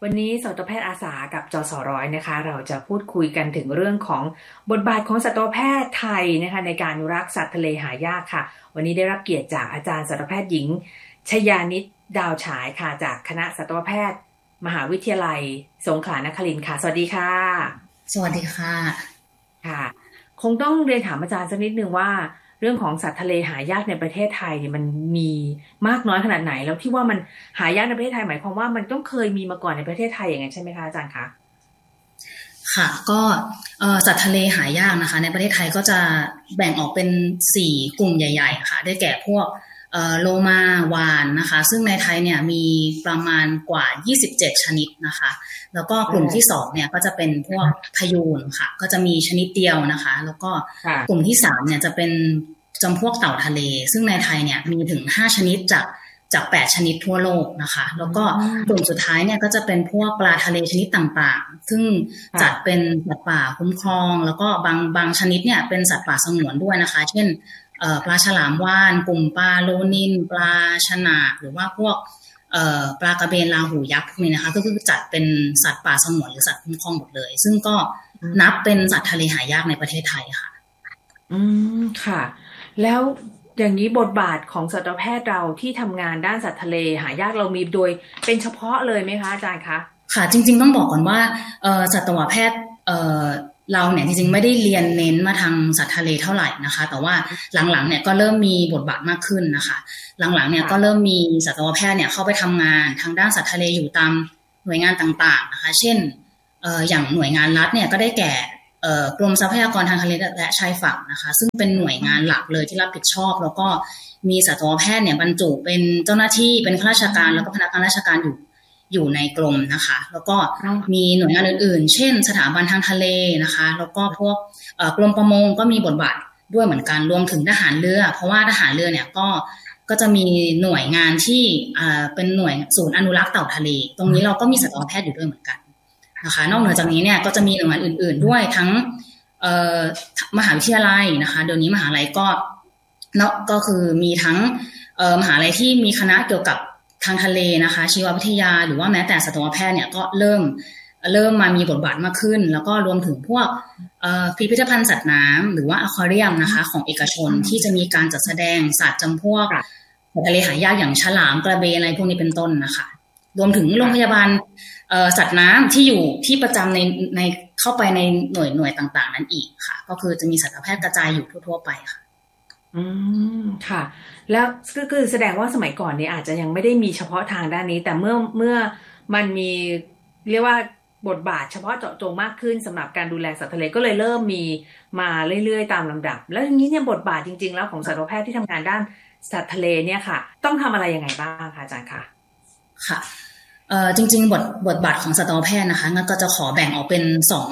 วันนี้สัตวแพทย์อาสากับจสร้อยนะคะเราจะพูดคุยกันถึงเรื่องของบทบาทของสัตวแพทย์ไทยนะคะในการอนุรักษ์สัตว์ทะเลหายากค่ะวันนี้ได้รับเกียรติจากอาจารย์สัตวแพทย์หญิงชยานิตดาวฉายค่ะจากคณะสัตวแพทย์มหาวิทยาลัยสงขลานครินทร์ค่ะสวัสดีค่ะสวัสดีค่ะค่ะคงต้องเรียนถามอาจารย์สักนิดนึงว่าเรื่องของสัตว์ทะเลหายากในประเทศไทยเนี่ยมันมีมากน้อยขนาดไหนแล้วที่ว่ามันหายากในประเทศไทยหมายความว่ามันต้องเคยมีมาก่อนในประเทศไทยอย่างนั้นใช่ไหมคะอาจารย์คะค่ะก็สัตว์ทะเลหายากนะคะในประเทศไทยก็จะแบ่งออกเป็น4กลุ่มใหญ่ๆค่ะได้แก่พวกโลมาวาฬนะคะซึ่งในไทยเนี่ยมีประมาณกว่า27ชนิดนะคะแล้วก็กลุ่มที่2เนี่ยก็จะเป็นพวกพยูนค่ะก็จะมีชนิดเดียวนะคะแล้วก็กลุ่มที่3เนี่ยจะเป็นจำพวกเต่าทะเลซึ่งในไทยเนี่ยมีถึง5ชนิดจาก8ชนิดทั่วโลกนะคะแล้วก็กลุ่มสุดท้ายเนี่ยก็จะเป็นพวกปลาทะเลชนิดต่างๆซึ่งจัดเป็นสัตว์ป่าคุ้มครองแล้วก็บางชนิดเนี่ยเป็นสัตว์ป่าสงวนด้วยนะคะเช่นปลาฉลามวาฬกลุ่มปลาโลนินปลาชะหนาหรือว่าพวกปลากระเบนราหูยักษ์พวกนี้นะคะก็คือจัดเป็นสัตว์ป่าสงวนหรือสัตว์คุ้มครองหมดเลยซึ่งก็นับเป็นสัตว์ทะเลหายากในประเทศไทยค่ะค่ะแล้วอย่างนี้บทบาทของสัตวแพทย์เราที่ทำงานด้านสัตว์ทะเลหายากเรามีโดยเป็นเฉพาะเลยไหมคะอาจารย์คะค่ะจริงๆต้องบอกก่อนว่าสัตวแพทย์เราเนี่ยจริงๆไม่ได้เรียนเน้นมาทางสัตว์ทะเลเท่าไหร่นะคะแต่ว่าหลังๆเนี่ยก็เริ่มมีบทบาทมากขึ้นนะคะหลังๆเนี่ยก็เริ่มมีสัตวแพทย์เนี่ยเข้าไปทำงานทางด้านสัตว์ทะเลอยู่ตามหน่วยงานต่างๆนะคะเช่นอย่างหน่วยงานรัฐเนี่ยก็ได้แก่กรมทรัพยากรทางทะเลและชายฝั่งนะคะซึ่งเป็นหน่วยงานหลักเลยที่รับผิดชอบแล้วก็มีสัตวแพทย์เนี่ยบรรจุเป็นเจ้าหน้าที่เป็นข้าราชการแล้วก็พนักงานราชการอยู่ในกรมนะคะแล้วก็มีหน่วยงานอื่นๆเช่นสถาบันทางทะเลนะคะแล้วก็พวกกรมประมงก็มีบทบาทด้วยเหมือนกันรวมถึงทหารเรือเพราะว่าทหารเรือเนี่ยก็จะมีหน่วยงานที่เป็นหน่วยศูนย์อนุรักษ์เต่าทะเลตรงนี้เราก็มีสัตวแพทย์อยู่ด้วยเหมือนกันนะคะนอกเหนือจากนี้เนี่ยก็จะมีหน่วยงานอื่นๆด้วยทั้งมหาวิทยาลัยนะคะเดี๋ยวนี้มหาลัยก็คือมีทั้งมหาลัยที่มีคณะเกี่ยวกับทางทะเลนะคะชีววิทยาหรือว่าแม้แต่สัตวแพทย์เนี่ยก็เริ่มมามีบทบาทมากขึ้นแล้วก็รวมถึงพวกพิพิธภัณฑ์สัตว์น้ำหรือว่าอควาเรียมนะคะของเอกชนที่จะมีการจัดแสดงสัตว์จำพวกสัตว์ทะเลหายากอย่างฉลามกระเบนอะไรพวกนี้เป็นต้นนะคะรวมถึงโรงพยาบาลสัตว์น้ำที่อยู่ที่ประจำในเข้าไปในหน่วยต่างๆนั้นอีกค่ะก็คือจะมีสัตวแพทย์กระจายอยู่ทั่วๆไปค่ะค่ะแล้วก็คือแสดงว่าสมัยก่อนนี้อาจจะยังไม่ได้มีเฉพาะทางด้านนี้แต่เมื่อมันมีเรียกว่าบทบาทเฉพาะเจาะจงมากขึ้นสำหรับการดูแลสัตว์ทะเลก็เลยเริ่มมีมาเรื่อยๆตามลำดับแล้วอย่างนี้เนี่ยบทบาทจริงๆแล้วของสัตวแพทย์ที่ทำงานด้านสัตว์ทะเลเนี่ยค่ะต้องทำอะไรยังไงบ้างคะอาจารย์คะค่ะจริงๆบทบาทของสัตวแพทย์นะคะงั้นก็จะขอแบ่งออกเป็น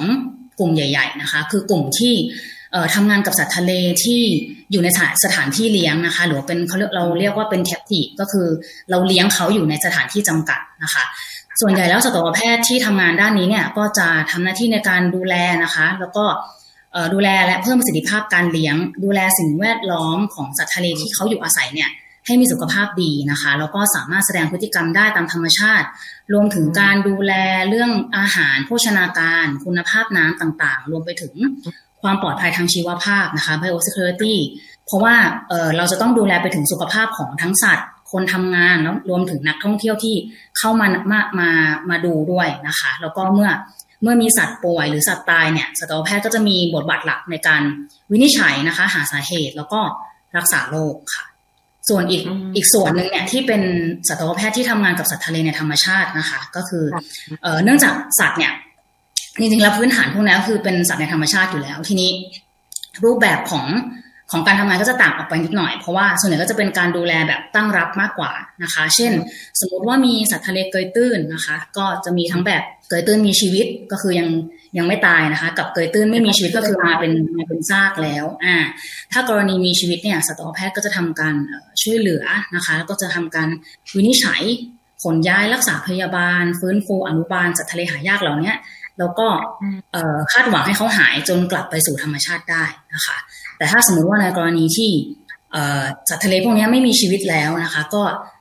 2กลุ่มใหญ่ๆนะคะคือกลุ่มที่ทำงานกับสัตว์ทะเลที่อยู่ในสถานที่เลี้ยงนะคะหรือเป็นเราเรียกว่าเป็นแคปทีฟก็คือเราเลี้ยงเขาอยู่ในสถานที่จำกัดนะคะส่วนใหญ่แล้วสัตวแพทย์ที่ทำงานด้านนี้เนี่ยก็จะทำหน้าที่ในการดูแลนะคะแล้วก็ดูแลและเพิ่มประสิทธิภาพการเลี้ยงดูแลสิ่งแวดล้อมของสัตว์ทะเลที่เขาอยู่อาศัยเนี่ยให้มีสุขภาพดีนะคะแล้วก็สามารถแสดงพฤติกรรมได้ตามธรรมชาติรวมถึงการดูแลเรื่องอาหารโภชนาการคุณภาพน้ำต่างๆรวมไปถึงความปลอดภัยทางชีวภาพนะคะ biosecurity เพราะว่าเราจะต้องดูแลไปถึงสุขภาพของทั้งสัตว์คนทำงานแล้วรวมถึงนักท่องเที่ยวที่เข้ามาดูด้วยนะคะแล้วก็เมื่อมีสัตว์ป่วยหรือสัตว์ตายเนี่ยสัตวแพทย์ก็จะมีบทบาทหลักในการวินิจฉัยนะคะหาสาเหตุแล้วก็รักษาโรคค่ะส่วนอีกส่วนหนึ่งเนี่ยที่เป็นสัตวแพทย์ที่ทำงานกับสัตว์ทะเลในธรรมชาตินะคะก็คือเนื่องจากสัตว์เนี่ยจริงๆแล้วพื้นฐานพวกนี้คือเป็นสัตว์ในธรรมชาติอยู่แล้วทีนี้รูปแบบของการทำงานก็จะต่างออกไปนิดหน่อยเพราะว่าส่วนใหญ่ก็จะเป็นการดูแลแบบตั้งรับมากกว่านะคะเช่นสมมติว่ามีสัตว์ทะเลเกยตื้นนะคะก็จะมีทั้งแบบเกยตื้นมีชีวิตก็คือยังไม่ตายนะคะกับเกยตื้นไม่มีชีวิตก็คือมาเป็นซากแล้วถ้ากรณีมีชีวิตเนี่ยสัตวแพทย์ก็จะทำการช่วยเหลือนะคะแล้วก็จะทำการวินิจฉัยขนย้ายรักษาพยาบาลฟื้นฟูอนุบาลสัตว์ทะเลหายากเหล่านี้แล้วก็คาดหวังให้เขาหายจนกลับไปสู่ธรรมชาติได้นะคะแต่ถ้าสมมติว่าในกรณีที่สัตว์ทะเลพวกนี้ไม่มีชีวิตแล้วนะคะก็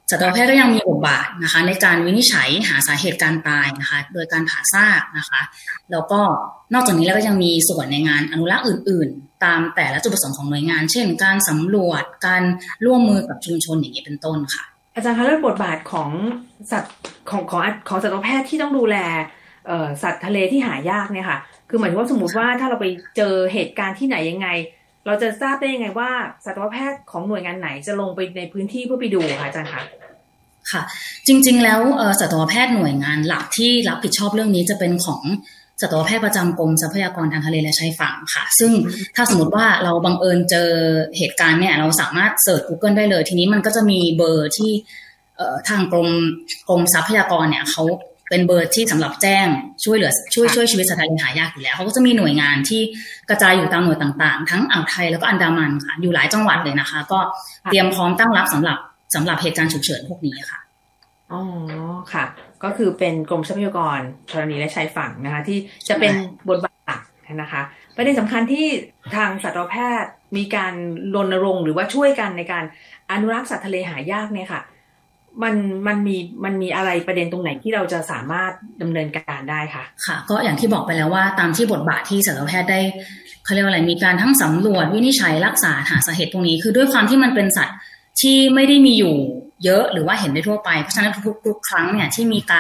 สัตวแพทย์ก็ยังมีบทบาทนะคะในการวินิจฉัยหาสาเหตุการตายนะคะโดยการผ่าซากนะคะแล้วก็นอกจากนี้แล้วก็ยังมีส่วนในงานอนุรักษ์อื่นๆตามแต่ละจุดประสงค์ของหน่วยงานเช่นการสำรวจการร่วมมือกับชุมชนอย่างนี้เป็นต้นค่ะอาจารย์คะแล้วบทบาทของสัตว์ของสัตวแพทย์ที่ต้องดูแลสัตว์ทะเลที่หายากเนี่ยค่ะคือหมายถึงว่าสมมติว่าถ้าเราไปเจอเหตุการณ์ที่ไหนยังไงเราจะทราบได้ยังไงว่าสัตวแพทย์ของหน่วยงานไหนจะลงไปในพื้นที่เพื่อไปดูค่ะอาจารย์คะค่ะจริงๆแล้วสัตวแพทย์หน่วยงานหลักที่รับผิดชอบเรื่องนี้จะเป็นของสัตวแพทย์ประจำกรมทรัพยากรทางทะเลและชายฝั่งค่ะซึ่งถ้าสมมติว่าเราบังเอิญเจอเหตุการณ์เนี่ยเราสามารถเสิร์ช Google ได้เลยทีนี้มันก็จะมีเบอร์ที่ทางกรมทรัพยากรเนี่ยเขาเป็นเบอร์ที่สำหรับแจ้งช่วยเหลือช่วยชีวิตสัตว์ทะเลหายากอยู่แล้วเขาก็จะมีหน่วยงานที่กระจายอยู่ตามหน่วยต่างๆทั้งอ่าวไทยแล้วก็อันดามันค่ะอยู่หลายจังหวัดเลยนะคะก็เตรียมพร้อมตั้งรับสำหรับเหตุการณ์ฉุกเฉินพวกนี้ค่ะอ๋อค่ะก็คือเป็นกรมทรัพยากรธรณีและชายฝั่งนะคะที่จะเป็นบทบาทหลักนะคะประเด็นสำคัญที่ทางสัตวแพทย์มีการรณรงค์หรือว่าช่วยกันในการอนุรักษ์สัตว์ทะเลหายากเนี่ยค่ะมันมีอะไรประเด็นตรงไหนที่เราจะสามารถดำเนินการได้ค่ะค่ะก็อย่างที่บอกไปแล้วว่าตามที่บทบาทที่สัตวแพทย์ได้เขาเรียกว่าอะไรมีการทั้งสำรวจวินิจฉัยรักษาหาสาเหตุตรงนี้คือด้วยความที่มันเป็นสัตว์ที่ไม่ได้มีอยู่เยอะหรือว่าเห็นได้ทั่วไปเพราะฉะนั้นทุกครั้งเนี่ยที่มี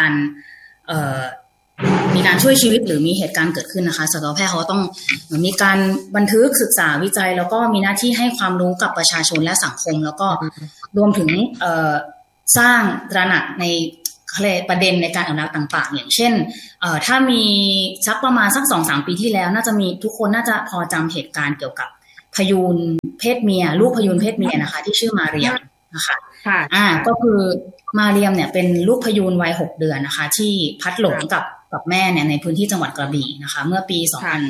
การช่วยชีวิตหรือมีเหตุการณ์เกิดขึ้นนะคะสัตวแพทย์เขาต้องมีการบันทึกศึกษาวิจัยแล้วก็มีหน้าที่ให้ความรู้กับประชาชนและสังคมแล้วก็รวมถึงสร้างตระหนักในประเด็นในการอนุรักษ์ต่างๆอย่างเช่นถ้ามีประมาณสัก 2-3 ปีที่แล้วน่าจะมีทุกคนน่าจะพอจำเหตุการณ์เกี่ยวกับพยูนเพศเมียลูกพยูนเพศเมียนะคะที่ชื่อมาเรียมนะคะก็คือมาเรียมเนี่ยเป็นลูกพยูนวัย6 เดือนนะคะที่พัดหลงกับแม่เนี่ยในพื้นที่จังหวัดกระบี่นะคะเมื่อปี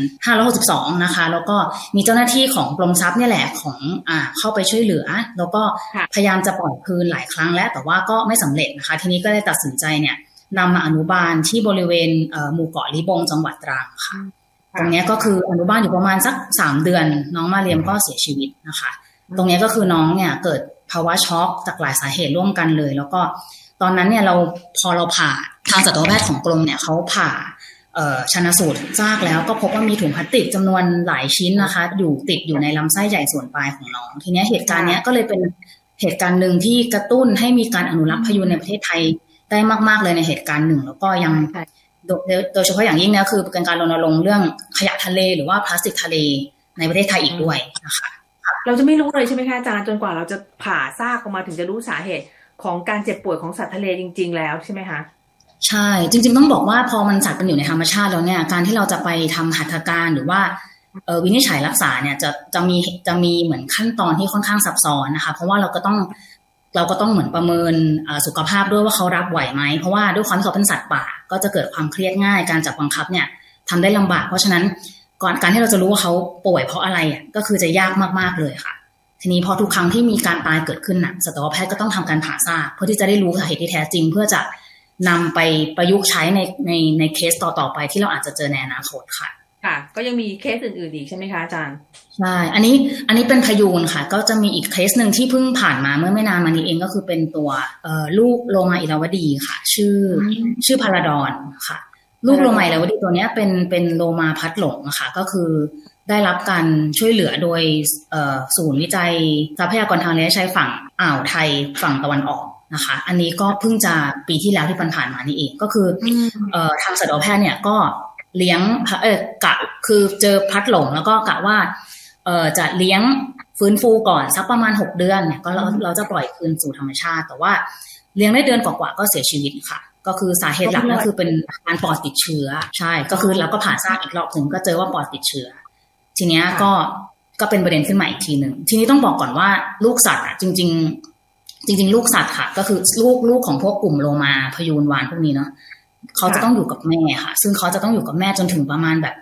2562 นะคะแล้วก็มีเจ้าหน้าที่ของกรมทรัพย์เนี่ยแหละของเข้าไปช่วยเหลือแล้วก็พยายามจะปล่อยคืนหลายครั้งแล้วแต่ว่าก็ไม่สำเร็จนะคะทีนี้ก็เลยตัดสินใจเนี่ยนำมาอนุบาลที่บริเวณหมู่เกาะลิบงจังหวัดตรังค่ะตรงนี้ก็คืออนุบาลอยู่ประมาณสัก3 เดือนน้องมาเรียมก็เสียชีวิตนะคะตรงนี้ก็คือน้องเนี่ยเกิดภาวะช็อกจากหลายสาเหตุร่วมกันเลยแล้วก็ตอนนั้นเนี่ยพอเราผ่าทางสัตวแพทย์ของกรมเนี่ยเขาผ่าชันสูตรซากแล้วก็พบว่ามีถุงพลาสติกจำนวนหลายชิ้นนะคะติดอยู่ในลำไส้ใหญ่ส่วนปลายของน้องทีนี้เหตุการณ์นี้ก็เลยเป็นเหตุการณ์หนึ่งที่กระตุ้นให้มีการอนุรักษ์พยูนในประเทศไทยได้มากๆเลยในเหตุการณ์หนึ่งแล้วก็ยังโดยเฉพาะอย่างยิ่งนะคือเป็นการรณรงค์เรื่องขยะทะเลหรือว่าพลาสติกทะเลในประเทศไทยอีกด้วยนะคะเราจะไม่รู้เลยใช่ไหมคะอาจารย์จนกว่าเราจะผ่าซากออกมาถึงจะรู้สาเหตุของการเจ็บป่วยของสัตว์ทะเลจริงๆแล้วใช่ไหมคะใช่จริงๆต้องบอกว่าพอมันสัตว์เป็นอยู่ในธรรมชาติแล้วเนี่ยการที่เราจะไปทำหัตถการหรือว่าวินิจฉัยรักษาเนี่ยจะมีเหมือนขั้นตอนที่ค่อนข้างซับซ้อนนะคะเพราะว่าเราก็ต้องเหมือนประเมินสุขภาพด้วยว่าเขารับไหวไหมเพราะว่าด้วยความที่เขาเป็นสัตว์ป่าก็จะเกิดความเครียดง่ายการจับบังคับเนี่ยทำได้ลำบากเพราะฉะนั้นการที่เราจะรู้ว่าเขาป่วยเพราะอะไรก็คือจะยากมากๆเลยค่ะทีนี้พอทุกครั้งที่มีการตายเกิดขึ้นน่ะสัตวแพทย์ก็ต้องทำการผ่าซากเพื่อที่จะได้รู้สาเหตุที่แท้จริงเพื่อจะนำไปประยุกต์ใช้ในเคสต่อๆไปที่เราอาจจะเจอในอนาคตค่ะค่ะก็ยังมีเคสอื่นๆอีกใช่ไหมคะอาจารย์ใช่อันนี้เป็นพยูนค่ะก็จะมีอีกเคสหนึ่งที่เพิ่งผ่านมาเมื่อไม่นานมานี้เองก็คือเป็นตัวลูกโลมาอิราวดีค่ะชื่อพาราดอนค่ะลูกโลมาอิราวดีตัวนี้เป็นโลมาพัดหลงค่ะก็คือได้รับการช่วยเหลือโดยศูนย์วิจัยทรัพยากรทางทะเลชายฝั่งอ่าวไทยฝั่งตะวันออกนะคะอันนี้ก็เพิ่งจะปีที่แล้วที่ผ่านมานี่เองก็คือทางสัตวแพทย์เนี่ยก็เลี้ยงกะคือเจอพัดหลงแล้วก็กะว่าจะเลี้ยงฟื้นฟูก่อนสักประมาณ6 เดือนเนี่ยก็เราจะปล่อยคืนสู่ธรรมชาติแต่ว่าเลี้ยงได้เดือนกว่าก็เสียชีวิตค่ะก็คือสาเหตุหลักก็คือเป็นการปอดติดเชื้อใช่ก็คือเราก็ผ่าซากอีกรอบถึงก็เจอว่าปอดติดเชื้อทีเนี้ยก็เป็นประเด็นขึ้นมาอีกทีหนึ่งทีนี้ต้องบอกก่อนว่าลูกสัตว์จริงลูกสัตว์ค่ะก็คือลูกของพวกกลุ่มโลมาพยูนวาฬพวกนี้เนาะเขาจะต้องอยู่กับแม่ค่ะซึ่งเขาจะต้องอยู่กับแม่จนถึงประมาณแบบ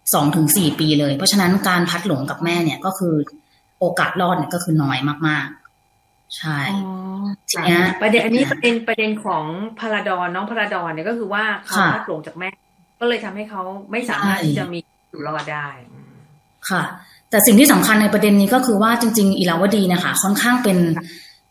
2-4 ปีเลยเพราะฉะนั้นการพัดหลงกับแม่เนี่ยก็คือโอกาสรอดเนี่ยก็คือน้อยมากๆใช่ทีนี้ประเด็นของพาราดอนน้องพาราดอนเนี่ยก็คือว่าเขาพัดหลงจากแม่ก็เลยทำให้เขาไม่สามารถที่จะมีอยู่รอดได้ค่ะแต่สิ่งที่สำคัญในประเด็นนี้ก็คือว่าจริงๆอิราวดีนะคะค่อนข้างเป็น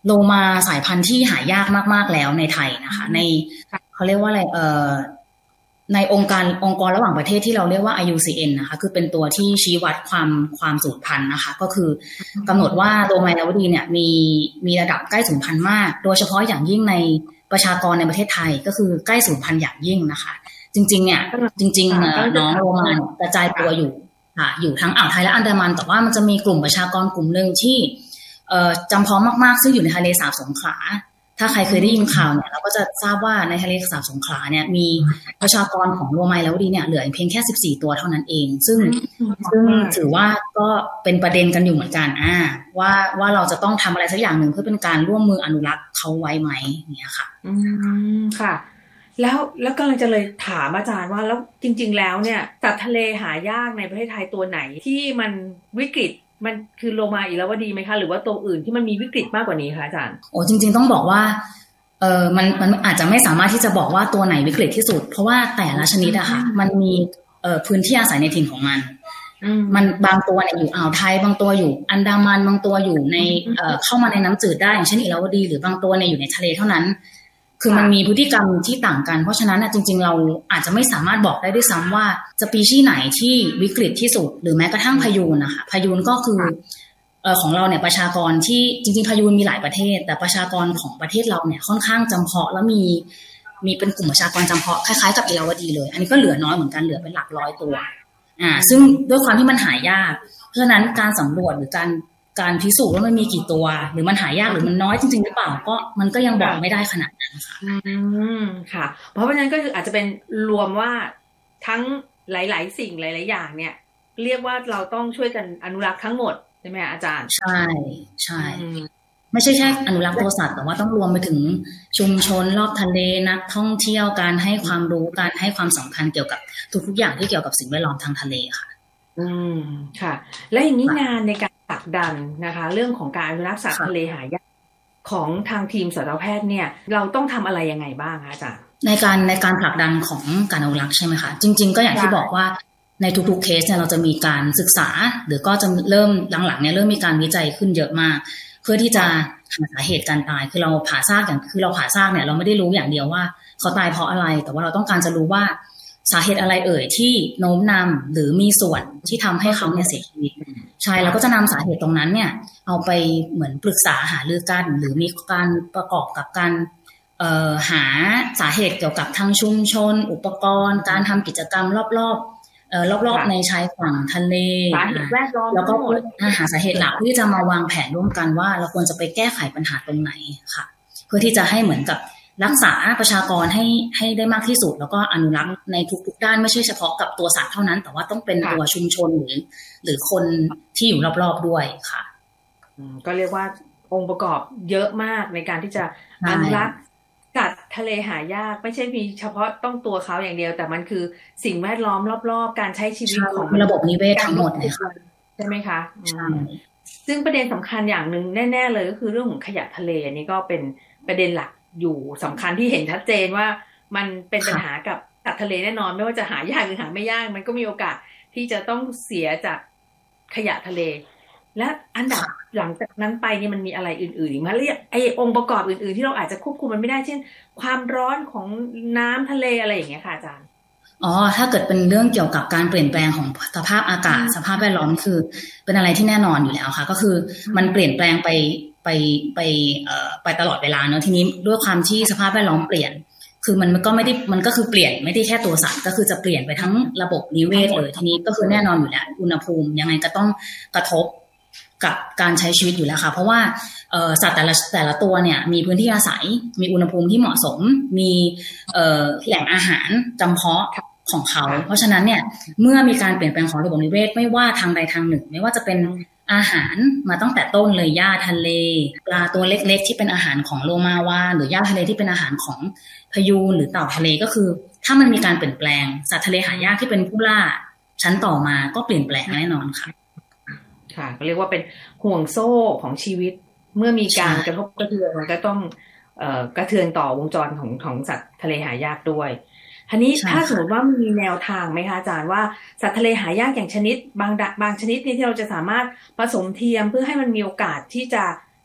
โลมาสายพันธุ์ที่หายากมากๆแล้วในไทยนะคะในเขาเรียกว่าอะไรในองค์กรระหว่างประเทศที่เราเรียกว่า IUCN นะคะคือเป็นตัวที่ชี้วัดความสูญพันธุ์นะคะก็คือกำหนดว่าโลมาอิลาวดีเนี่ยมีระดับใกล้สูญพันธุ์มากโดยเฉพาะอย่างยิ่งในประชากรในประเทศไทยก็คือใกล้สูญพันธุ์อย่างยิ่งนะคะจริงๆเนี่ยน้องโลมากระจายตัวอยู่ทั้งอ่าวไทยและอันดามันแต่ว่ามันจะมีกลุ่มประชากรกลุ่มหนึ่งที่จำเพาะมากๆซึ่งอยู่ในทะเลสาบสงขลาถ้าใครเคยได้ยินข่าวเนี่ยเราก็จะทราบว่าในทะเลสาบสงขลาเนี่ยมีประชากรของโลมาอิลาวดีเนี่ยเหลือเพียงแค่14ตัวเท่านั้นเองซึ่งถือว่าก็เป็นประเด็นกันอยู่เหมือนกันว่าเราจะต้องทำอะไรสักอย่างหนึ่งเพื่อเป็นการร่วมมืออนุรักษ์เขาไว้ไหมเนี่ยค่ะค่ะแล้วกำลังจะเลยถามอาจารย์ว่าแล้วจริงๆแล้วเนี่ยสัตว์ทะเลหายากในประเทศไทยตัวไหนที่มันวิกฤตมันคือโลมาอิลาวดีไหมคะหรือว่าตัวอื่นที่มันมีวิกฤตมากกว่านี้คะอาจารย์โอ้จริงๆต้องบอกว่ามันอาจจะไม่สามารถที่จะบอกว่าตัวไหนวิกฤตที่สุดเพราะว่าแต่ละชนิดอะค่ะมันมีพื้นที่อาศัยในถิ่นของมันบางตัวเนี่ยอยู่อ่าวไทยบางตัวอยู่อันดามันบางตัวอยู่ในเข้ามาในน้ำจืดได้อย่างเช่นอิลาวดีหรือบางตัวเนี่ยอยู่ในทะเลเท่านั้นคือมันมีพฤติกรรมที่ต่างกันเพราะฉะนั้นจริงๆเราอาจจะไม่สามารถบอกได้ด้วยซ้ำว่าสปีชีส์ไหนที่วิกฤตที่สุดหรือแม้กระทั่งพายูนนะคะพายูนก็คือของเราเนี่ยประชากรที่จริงๆพายูนมีหลายประเทศแต่ประชากรของประเทศเราเนี่ยค่อนข้างจำเพาะแล้วมีเป็นกลุ่มประชากรจำเพาะคล้ายๆกับอิลาวดีเลยอันนี้ก็เหลือน้อยเหมือนกันเหลือเป็นหลักร้อยตัวซึ่งด้วยความที่มันหายากเพราะฉะนั้นการสำรวจหรือการพิสูจน์ว่ามันมีกี่ตัวหรือมันหายากหรือมันน้อยจริงๆหรือเปล่าก็มันก็ยังบอกไม่ได้ขนาดนั้นค่ะค่ะเพราะฉะนั้นก็คืออาจจะเป็นรวมว่าทั้งหลายๆสิ่งหลายๆอย่างเนี่ยเรียกว่าเราต้องช่วยกันอนุรักษ์ทั้งหมดใช่ไหมอาจารย์ใช่ไม่ใช่แค่อนุรักษ์ตัวสัตว์แต่ว่าต้องรวมไปถึงชุมชนรอบทะเลนักท่องเที่ยวการให้ความรู้การให้ความสำคัญเกี่ยวกับทุกๆอย่างที่เกี่ยวกับสิ่งแวดล้อมทางทะเลค่ะค่ะและอย่างนี้งานในการผลักดันนะคะเรื่องของการอนุรักษ์สัตว์ทะเลหายากของทางทีมสัตวแพทย์เนี่ยเราต้องทำอะไรยังไงบ้างคะอาจารย์ในการผลักดันของการอนุรักษ์ใช่ไหมคะจริงๆก็อย่างที่บอกว่าในทุกๆเคสเนี่ยเราจะมีการศึกษาหรือก็จะเริ่มหลังๆเนี่ยเริ่มมีการวิจัยขึ้นเยอะมากเพื่อที่จะหาสาเหตุการตายคือเราผ่าซากเนี่ยเราไม่ได้รู้อย่างเดียวว่าเขาตายเพราะอะไรแต่ว่าเราต้องการจะรู้ว่าสาเหตุอะไรที่โน้มนำหรือมีส่วนที่ทำให้เขาเนี่ยเสียชีวิตใช่เราก็จะนำสาเหตุตรงนั้นเนี่ยเอาไปเหมือนปรึกษาหารือกันหรือมีการประกอบกับการหาสาเหตุเกี่ยวกับทางชุมชนอุปกรณ์การทำกิจกรรมรอบในชายฝั่งทะเลแล้วก็หาสาเหตุหลักที่จะมาวางแผนร่วมกันว่าเราควรจะไปแก้ไขปัญหาตรงไหนค่ะเพื่อที่จะให้เหมือนกับรักษาประชากรให้ได้มากที่สุดแล้วก็อนุรักษ์ในทุกๆด้านไม่ใช่เฉพาะกับตัวสัตว์เท่านั้นแต่ว่าต้องเป็นตัวชุมชนหรือคนที่อยู่รอบๆด้วยค่ะก็เรียกว่าองค์ประกอบเยอะมากในการที่จะอนุรักษ์สัตว์ทะเลหายากไม่ใช่มีเฉพาะต้องตัวเขาอย่างเดียวแต่มันคือสิ่งแวดล้อมรอบๆการใช้ชีวิตของระบบนิเวศทั้งหมดเลยค่ะใช่ไหมคะซึ่งประเด็นสำคัญอย่างหนึ่งแน่ๆเลยก็คือเรื่องของขยะทะเลอันนี้ก็เป็นประเด็นหลักอยู่สำคัญที่เห็นชัดเจนว่ามันเป็นปัญหากับสัตว์ทะเลแน่นอนไม่ว่าจะหายากหรือหาไม่ยากมันก็มีโอกาสที่จะต้องเสียจากขยะทะเลและอันดับหลังจากนั้นไปนี่มันมีอะไรอื่นๆอีกไหมเรียกไอ้องค์ประกอบอื่นๆที่เราอาจจะควบคุมมันไม่ได้เช่นความร้อนของน้ำทะเลอะไรอย่างเงี้ยค่ะอาจารย์ถ้าเกิดเป็นเรื่องเกี่ยวกับการเปลี่ยนแปลงของสภาพอากาศสภาพแวดล้อมคือเป็นอะไรที่แน่นอนอยู่แล้วค่ะก็คือมันเปลี่ยนแปลงไปตลอดเวลาเนอะทีนี้ด้วยความที่สภาพแวดล้อมเปลี่ยนคือมันก็ไม่ได้มันก็คือเปลี่ยนไม่ได้แค่ตัวสัตว์ก็คือจะเปลี่ยนไปทั้งระบบนิเวศเลยทีนี้ก็คือแน่นอนอยู่แล้วอุณหภูมิยังไงก็ต้องกระทบกับการใช้ชีวิตอยู่แล้วค่ะเพราะว่าสัตว์แต่ละตัวเนี่ยมีพื้นที่อาศัยมีอุณหภูมิที่เหมาะสมมีแหล่งอาหารจำเพาะของเขาเพราะฉะนั้นเนี่ยเมื่อมีการเปลี่ยนแปลงของระบบนิเวศไม่ว่าทางใดทางหนึ่งไม่ว่าจะเป็นอาหารมาตั้งแต่ต้นเลยหญ้าทะเลปลาตัวเล็กๆที่เป็นอาหารของโลมาวาหรือหญ้าทะเลที่เป็นอาหารของพยูนหรือเต่าทะเลก็คือถ้ามันมีการเปลี่ยนแปลงสัตว์ทะเลหายากที่เป็นผู้ล่าชั้นต่อมาก็เปลี่ยนแปลงแน่นอนค่ะค่ะก็เรียกว่าเป็นห่วงโซ่ของชีวิตเมื่อมีการกระทบกระเทือนมันก็ต้องกระเทือนต่อวงจรของสัตว์ทะเลหายากด้วยทีนี้ถ้าสมมติว่ามีแนวทางไหมคะอาจารย์ว่าสัตว์ทะเลหายากอย่างชนิดบางชนิดนี่ที่เราจะสามารถผสมเทียมเพื่อให้มันมีโอกาสที่จะ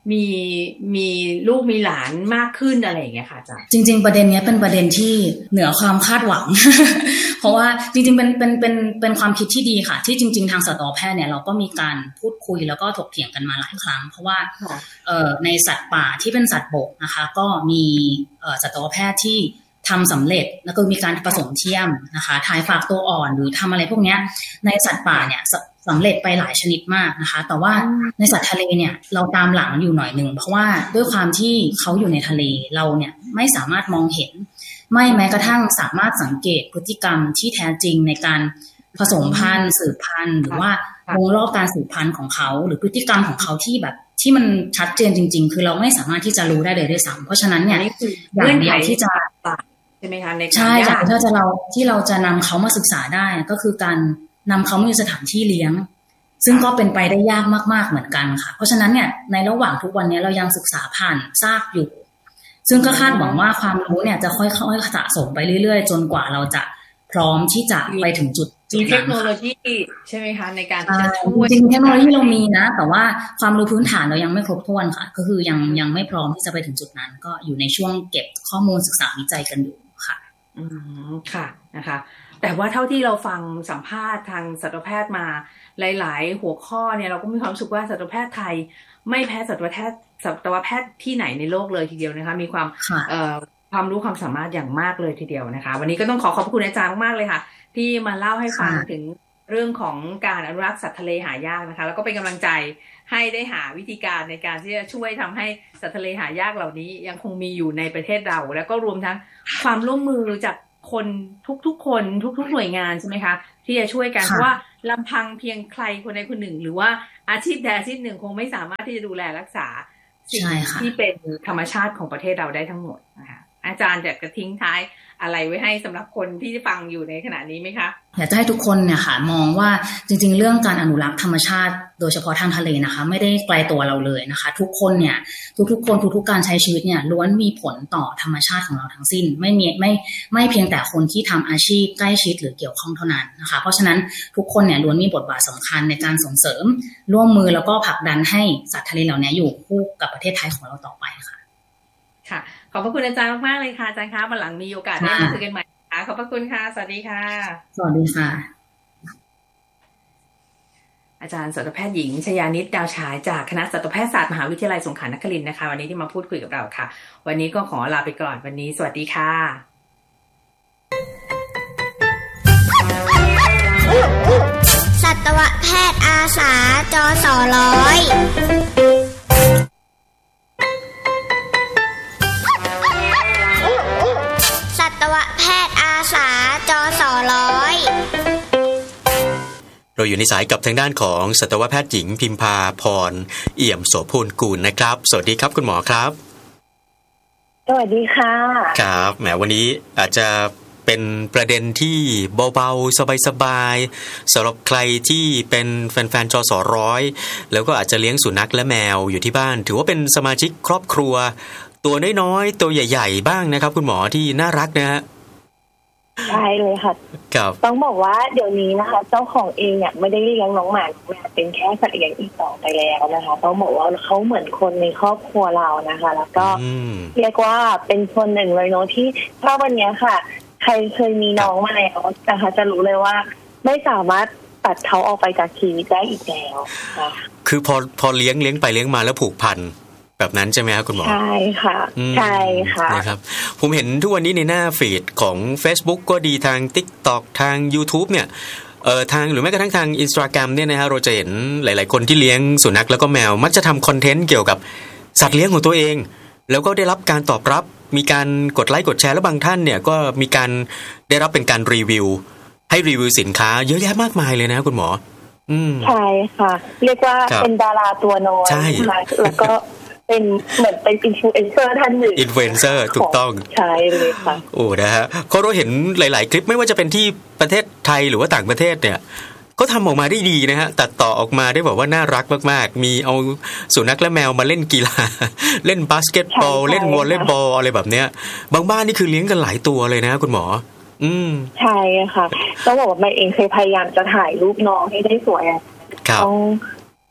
มีลูกมีหลานมากขึ้นอะไรอย่างเงี้ยค่ะอาจารย์จริงๆประเด็นนี้เป็นประเด็นที่เหนือความคาดหวัง เพราะว่าจริงๆเป็นความคิดที่ดีค่ะที่จริงๆทางสัตวแพทย์เนี่ยเราก็มีการพูดคุยแล้วก็ถกเถียงกันมาหลายครั้งเพราะว่าในสัตว์ป่าที่เป็นสัตว์บกนะคะก็มีสัตวแพทย์ที่ทำสำเร็จแล้วก็มีการผสมเทียมนะคะถ่ายฝากตัวอ่อนหรือทำอะไรพวกนี้ในสัตว์ป่าเนี่ยสำเร็จไปหลายชนิดมากนะคะแต่ว่าในสัตว์ทะเลเนี่ยเราตามหลังอยู่หน่อยนึงเพราะว่าด้วยความที่เขาอยู่ในทะเลเราเนี่ยไม่สามารถมองเห็นไม่แม้กระทั่งสามารถสังเกตพฤติกรรมที่แท้จริงในการผสมพันธุ์สืบพันธุ์หรือว่าวงรอบการสืบพันธุ์ของเขาหรือพฤติกรรมของเขาที่แบบที่มันชัดเจนจริงๆคือเราไม่สามารถที่จะรู้ได้เลยด้วยซ้ำเพราะฉะนั้นเนี่ยอย่างเดียวที่จะใช่ไหมคะในการใช่อย่างที่เราจะนำเขามาศึกษาได้ก็คือการนำเขามาอยู่สถานที่เลี้ยงซึ่งก็เป็นไปได้ยากมากๆเหมือนกันค่ะเพราะฉะนั้นเนี่ยในระหว่างทุกวันนี้เรายังศึกษาผ่านซากอยู่ซึ่งก็คาดหวังว่าความรู้เนี่ยจะค่อยๆสะสมไปเรื่อยๆจนกว่าเราจะพร้อมที่จะไปถึงจุดมีเทคโนโลยีใช่ไหมคะในการจะช่วยจริงเทคโนโลยีเรามีนะแต่ว่าความรู้พื้นฐานเรายังไม่ครบถ้วนค่ะก็คือยังไม่พร้อมที่จะไปถึงจุดนั้นก็อยู่ในช่วงเก็บข้อมูลศึกษาวิจัยกันอยู่ค่ะค่ะนะคะแต่ว่าเท่าที่เราฟังสัมภาษณ์ทางสัตวแพทย์มาหลายๆหัวข้อเนี่ยเราก็มีความรู้สึกว่าสัตวแพทย์ไทยไม่แพ้สัตวแพทย์ที่ไหนในโลกเลยทีเดียวนะคะมีความรู้ความสามารถอย่างมากเลยทีเดียวนะคะวันนี้ก็ต้องขอบคุณอาจารย์มากๆเลยค่ะที่มาเล่าให้ฟังถึงเรื่องของการอนุรักษ์สัตว์ทะเลหายากนะคะแล้วก็เป็นกำลังใจให้ได้หาวิธีการในการที่จะช่วยทำให้สัตว์ทะเลหายากเหล่านี้ยังคงมีอยู่ในประเทศเราแล้วก็รวมทั้งความร่วมมือจากคนทุกๆคนทุกๆหน่วยงานใช่ไหมคะที่จะช่วยกันเพราะว่าลำพังเพียงใครคนใดคนหนึ่งหรือว่าอาชีพใดอาชีพหนึ่งคงไม่สามารถที่จะดูแลรักษาสิ่งที่เป็นธรรมชาติของประเทศเราได้ทั้งหมดนะคะอาจารย์อยากจะทิ้งท้ายอะไรไว้ให้สำหรับคนที่ฟังอยู่ในขณะนี้ไหมคะอยากจะให้ทุกคนเนี่ยค่ะมองว่าจริงๆเรื่องการอนุรักษ์ธรรมชาติโดยเฉพาะทางทะเลนะคะไม่ได้ไกลตัวเราเลยนะคะทุกคนเนี่ยทุกคนทุกการใช้ชีวิตเนี่ยล้วนมีผลต่อธรรมชาติของเราทั้งสิ้นไม่เพียงแต่คนที่ทำอาชีพใกล้ชิดหรือเกี่ยวข้องเท่านั้นนะคะเพราะฉะนั้นทุกคนเนี่ยล้วนมีบทบาทสำคัญในการส่งเสริมร่วมมือแล้วก็ผลักดันให้สัตว์ทะเลเหล่านี้อยู่คู่กับประเทศไทยของเราต่อไปค่ะค่ะขอบพระคุณอาจารย์มากๆเลยค่ะอาจารย์คะวันหลังมีโอกาสได้มาคุยกันใหม่ค่ะขอบพระคุณค่ะสวัสดีค่ะสวัสดีค่ะอาจารย์สัตวแพทย์หญิงชยานิตดาวฉายจากคณะสัตวแพทยศาสตร์มหาวิทยาลัยสงขลานครินทร์นะคะวันนี้ที่มาพูดคุยกับเราค่ะวันนี้ก็ขอลาไปก่อนวันนี้สวัสดีค่ะสัตวแพทย์อาสาจสร้อยสัตวแพทย์อาสาจสร้อยเราอยู่ในสายกับทางด้านของสัตวแพทย์หญิงพิมพาพรเอี่ยมโสพลกูลนะครับสวัสดีครับคุณหมอครับสวัสดีค่ะครับแหมวันนี้อาจจะเป็นประเด็นที่เบาๆสบายๆสำหรับใครที่เป็นแฟนๆจสร้อยแล้วก็อาจจะเลี้ยงสุนัขและแมวอยู่ที่บ้านถือว่าเป็นสมาชิกครอบครัวตัวน้อยๆตัวใหญ่ๆบ้างนะครับคุณหมอที่น่ารักนะฮะใช่เลยค่ะต้องบอกว่าเดี๋ยวนี้นะคะเจ้าของเองเนี่ยไม่ได้เลี้ยงน้องหมาเป็นแค่สัตว์เลี้ยงอีกต่อไปแล้วนะคะต้องบอกว่าเขาเหมือนคนในครอบครัวเรานะคะแล้วก็เรียกว่าเป็นคนหนึ่งเลยเนาะที่ถ้าวันนี้ค่ะใครเคยมีน้องมาแล้วนะคะจะรู้เลยว่าไม่สามารถตัดเขาออกไปจากชีวิตได้อีกแล้วคือพอเลี้ยงไปเลี้ยงมาแล้วผูกพันแบบนั้นใช่ไหมครับคุณหมอใช่ค่ะใช่ค่ะนะครับผมเห็นทุกวันนี้ในหน้าฟีดของ Facebook ก็ดีทาง TikTok ทาง YouTube เนี่ยทางหรือแม้กระทั่งทาง Instagram เนี่ยนะฮะเราจะเห็นหลายๆคนที่เลี้ยงสุนัขแล้วก็แมวมักจะทำคอนเทนต์เกี่ยวกับสัตว์เลี้ยงของตัวเองแล้วก็ได้รับการตอบรับมีการกดไลค์กดแชร์แล้วบางท่านเนี่ยก็มีการได้รับเป็นการรีวิวให้รีวิวสินค้าเยอะแยะมากมายเลยนะคุณหมอใช่ค่ะเรียกว่าเป็นดาราตัวน้อยแล้วก็เป็นเหมือนเป็นอินฟลูเอนเซอร์ท่านหนึ่งอินฟลูเอนเซอร์ถูกต้องใช่เลยค่ะโอ้นะฮะเขาเราเห็นหลายๆคลิปไม่ว่าจะเป็นที่ประเทศไทยหรือว่าต่างประเทศเนี่ยก็ทำออกมาได้ดีนะฮะตัดต่อออกมาได้แบบว่าน่ารักมากๆมีเอาสุนัขและแมวมาเล่นกีฬาเล่นบาสเกตบอลเล่นวอลเลย์บอลอะไรแบบเนี้ยบางบ้านนี่คือเลี้ยงกันหลายตัวเลยนะคุณหมอใช่ค่ะต้องบอกว่าแม่เองเคยพยายามจะถ่ายรูปน้องให้ได้สวยต้อง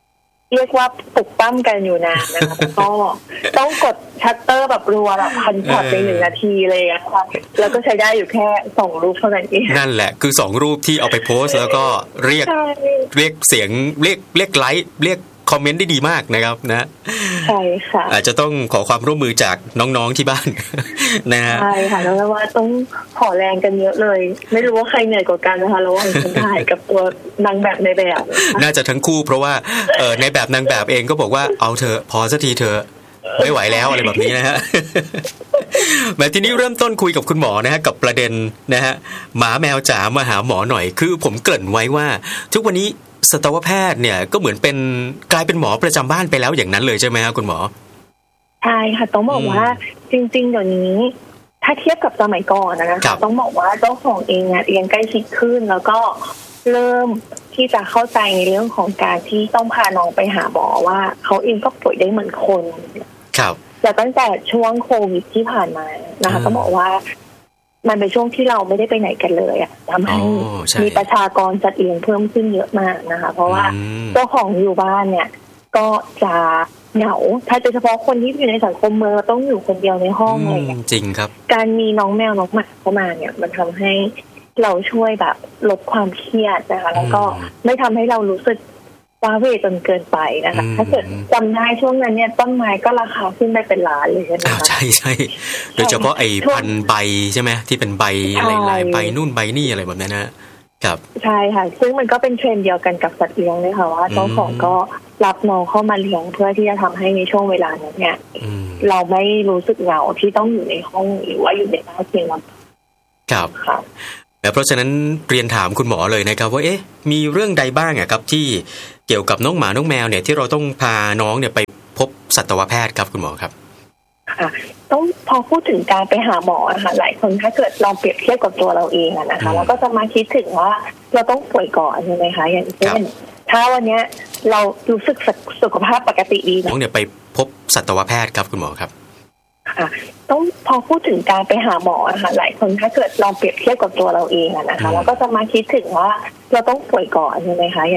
เรียกว่าปลุกปั้มกันอยู่นานนะคะก็ต้องกดชัตเตอร์แบบรัวแบบพันช็อตใน1 นาทีเลยนะคะแล้วก็ใช้ได้อยู่แค่2 รูปเท่านั้นเองนั่นแหละคือ2 รูปที่เอาไปโพสต์แล้วก็เรียกเสียงเรียกไลค์เรียกคอมเมนต์ได้ดีมากนะครับนะใช่ค่ะอาจจะต้องขอความร่วมมือจากน้องๆที่บ้านนะฮะใช่ค่ะแล้วว่าต้องขอแรงกันเยอะเลยไม่รู้ว่าใครเหนื่อยกว่ากันนะคะระหว่างคนถ่ายกับตัวนางแบบในแบบน่าจะทั้งคู่เพราะว่าในแบบนางแบบเองก็บอกว่าเอาเถอะพอสักทีเถอะไม่ไหวแล้วอะไรแบบนี้นะฮะแม้ทีนี้เริ่มต้นคุยกับคุณหมอนะฮะกับประเด็นนะฮะหมาแมวจ๋ามาหาหมอหน่อยคือผมเกริ่นไว้ว่าทุกวันนี้สัตวแพทย์เนี่ยก็เหมือนเป็นกลายเป็นหมอประจำบ้านไปแล้วอย่างนั้นเลยใช่ไหมครับคุณหมอใช่ค่ะต้องบอกว่าจริงๆเดี๋ยวนี้ถ้าเทียบกับสมัยก่อนนะคะต้องบอกว่าเจ้าของเองเนี่ยเรียนใกล้ชิดขึ้นแล้วก็เริ่มที่จะเข้าใจในเรื่องของการที่ต้องพาน้องไปหาหมอว่าเขาเองก็ป่วยได้เหมือนคนครับแต่ตั้งแต่ช่วงโควิดที่ผ่านมานะคะต้องบอกว่ามันเป็นช่วงที่เราไม่ได้ไปไหนกันเลยอ่ะทำให้มีประชากรสัตว์เลี้ยงเพิ่มขึ้นเยอะมากนะคะเพราะว่าเจ้าของอยู่บ้านเนี่ยก็จะเหงาถ้าโดยเฉพาะคนที่อยู่ในสังคมเมืองต้องอยู่คนเดียวในห้องอะไรอย่างเงี้ยจริงครับการมีน้องแมวน้องหมาเข้ามาเนี่ยมันทำให้เราช่วยแบบลดความเครียดนะคะแล้วก็ไม่ทำให้เรารู้สึกว้าเหวจนเกินไปนะคะถ้าเกิดจำได้ช่วงนั้นเนี่ยต้นไม้ก็ราคาขึ้นไปเป็นล้านเลยนะคะใช่ใช่โดยเฉพาะไอ้พันใบใช่ไหมที่เป็นใบอะไรหลายใบนู่นใบนี่อะไรแบบนั้นนะครับใช่ค่ะซึ่งมันก็เป็นเทรนด์เดียวกันกับสัตว์เลี้ยงเลยค่ะว่าเจ้าของก็รับน้องเข้ามาเลี้ยงเพื่อที่จะทำให้ในช่วงเวลานั้นเนี่ยเราไม่รู้สึกเหงาที่ต้องอยู่ในห้องหรือว่าอยู่ในบ้านเพียงลำพังครับเพราะฉะนั้นเรียนถามคุณหมอเลยนะครับว่ามีเรื่องใดบ้างครับที่เกี่ยวกับน้องหมาน้องแมวเนี่ยที่เราต้องพาน้องเนี่ยไปพบสัตวแพทย์ครับคุณหมอครับค่ะต้องพอพูดถึงการไปหาหมอนะคะหลายคนถ้าเกิดลองเปรียบเทียบกับตัวเราเองนะคะเราก็จะมาคิดถึงว่าเราต้องป่วยก่อนใช่ไหมคะอย่างเช่นถ้าวันนี้เรารู้สึกสุขภาพปกติดีน้องเนี่ยไปพบสัตวแพทย์ครับคุณหมอครับค่ะต้องพอพูดถึงการไปหาหมอนะคะหลายคนถ้าเกิดลองเปรียบเทียบกับตัวเราเองนะคะเราก็จะมาคิดถึงว่าเราต้องป่วยก่อนใช่ไหมคะ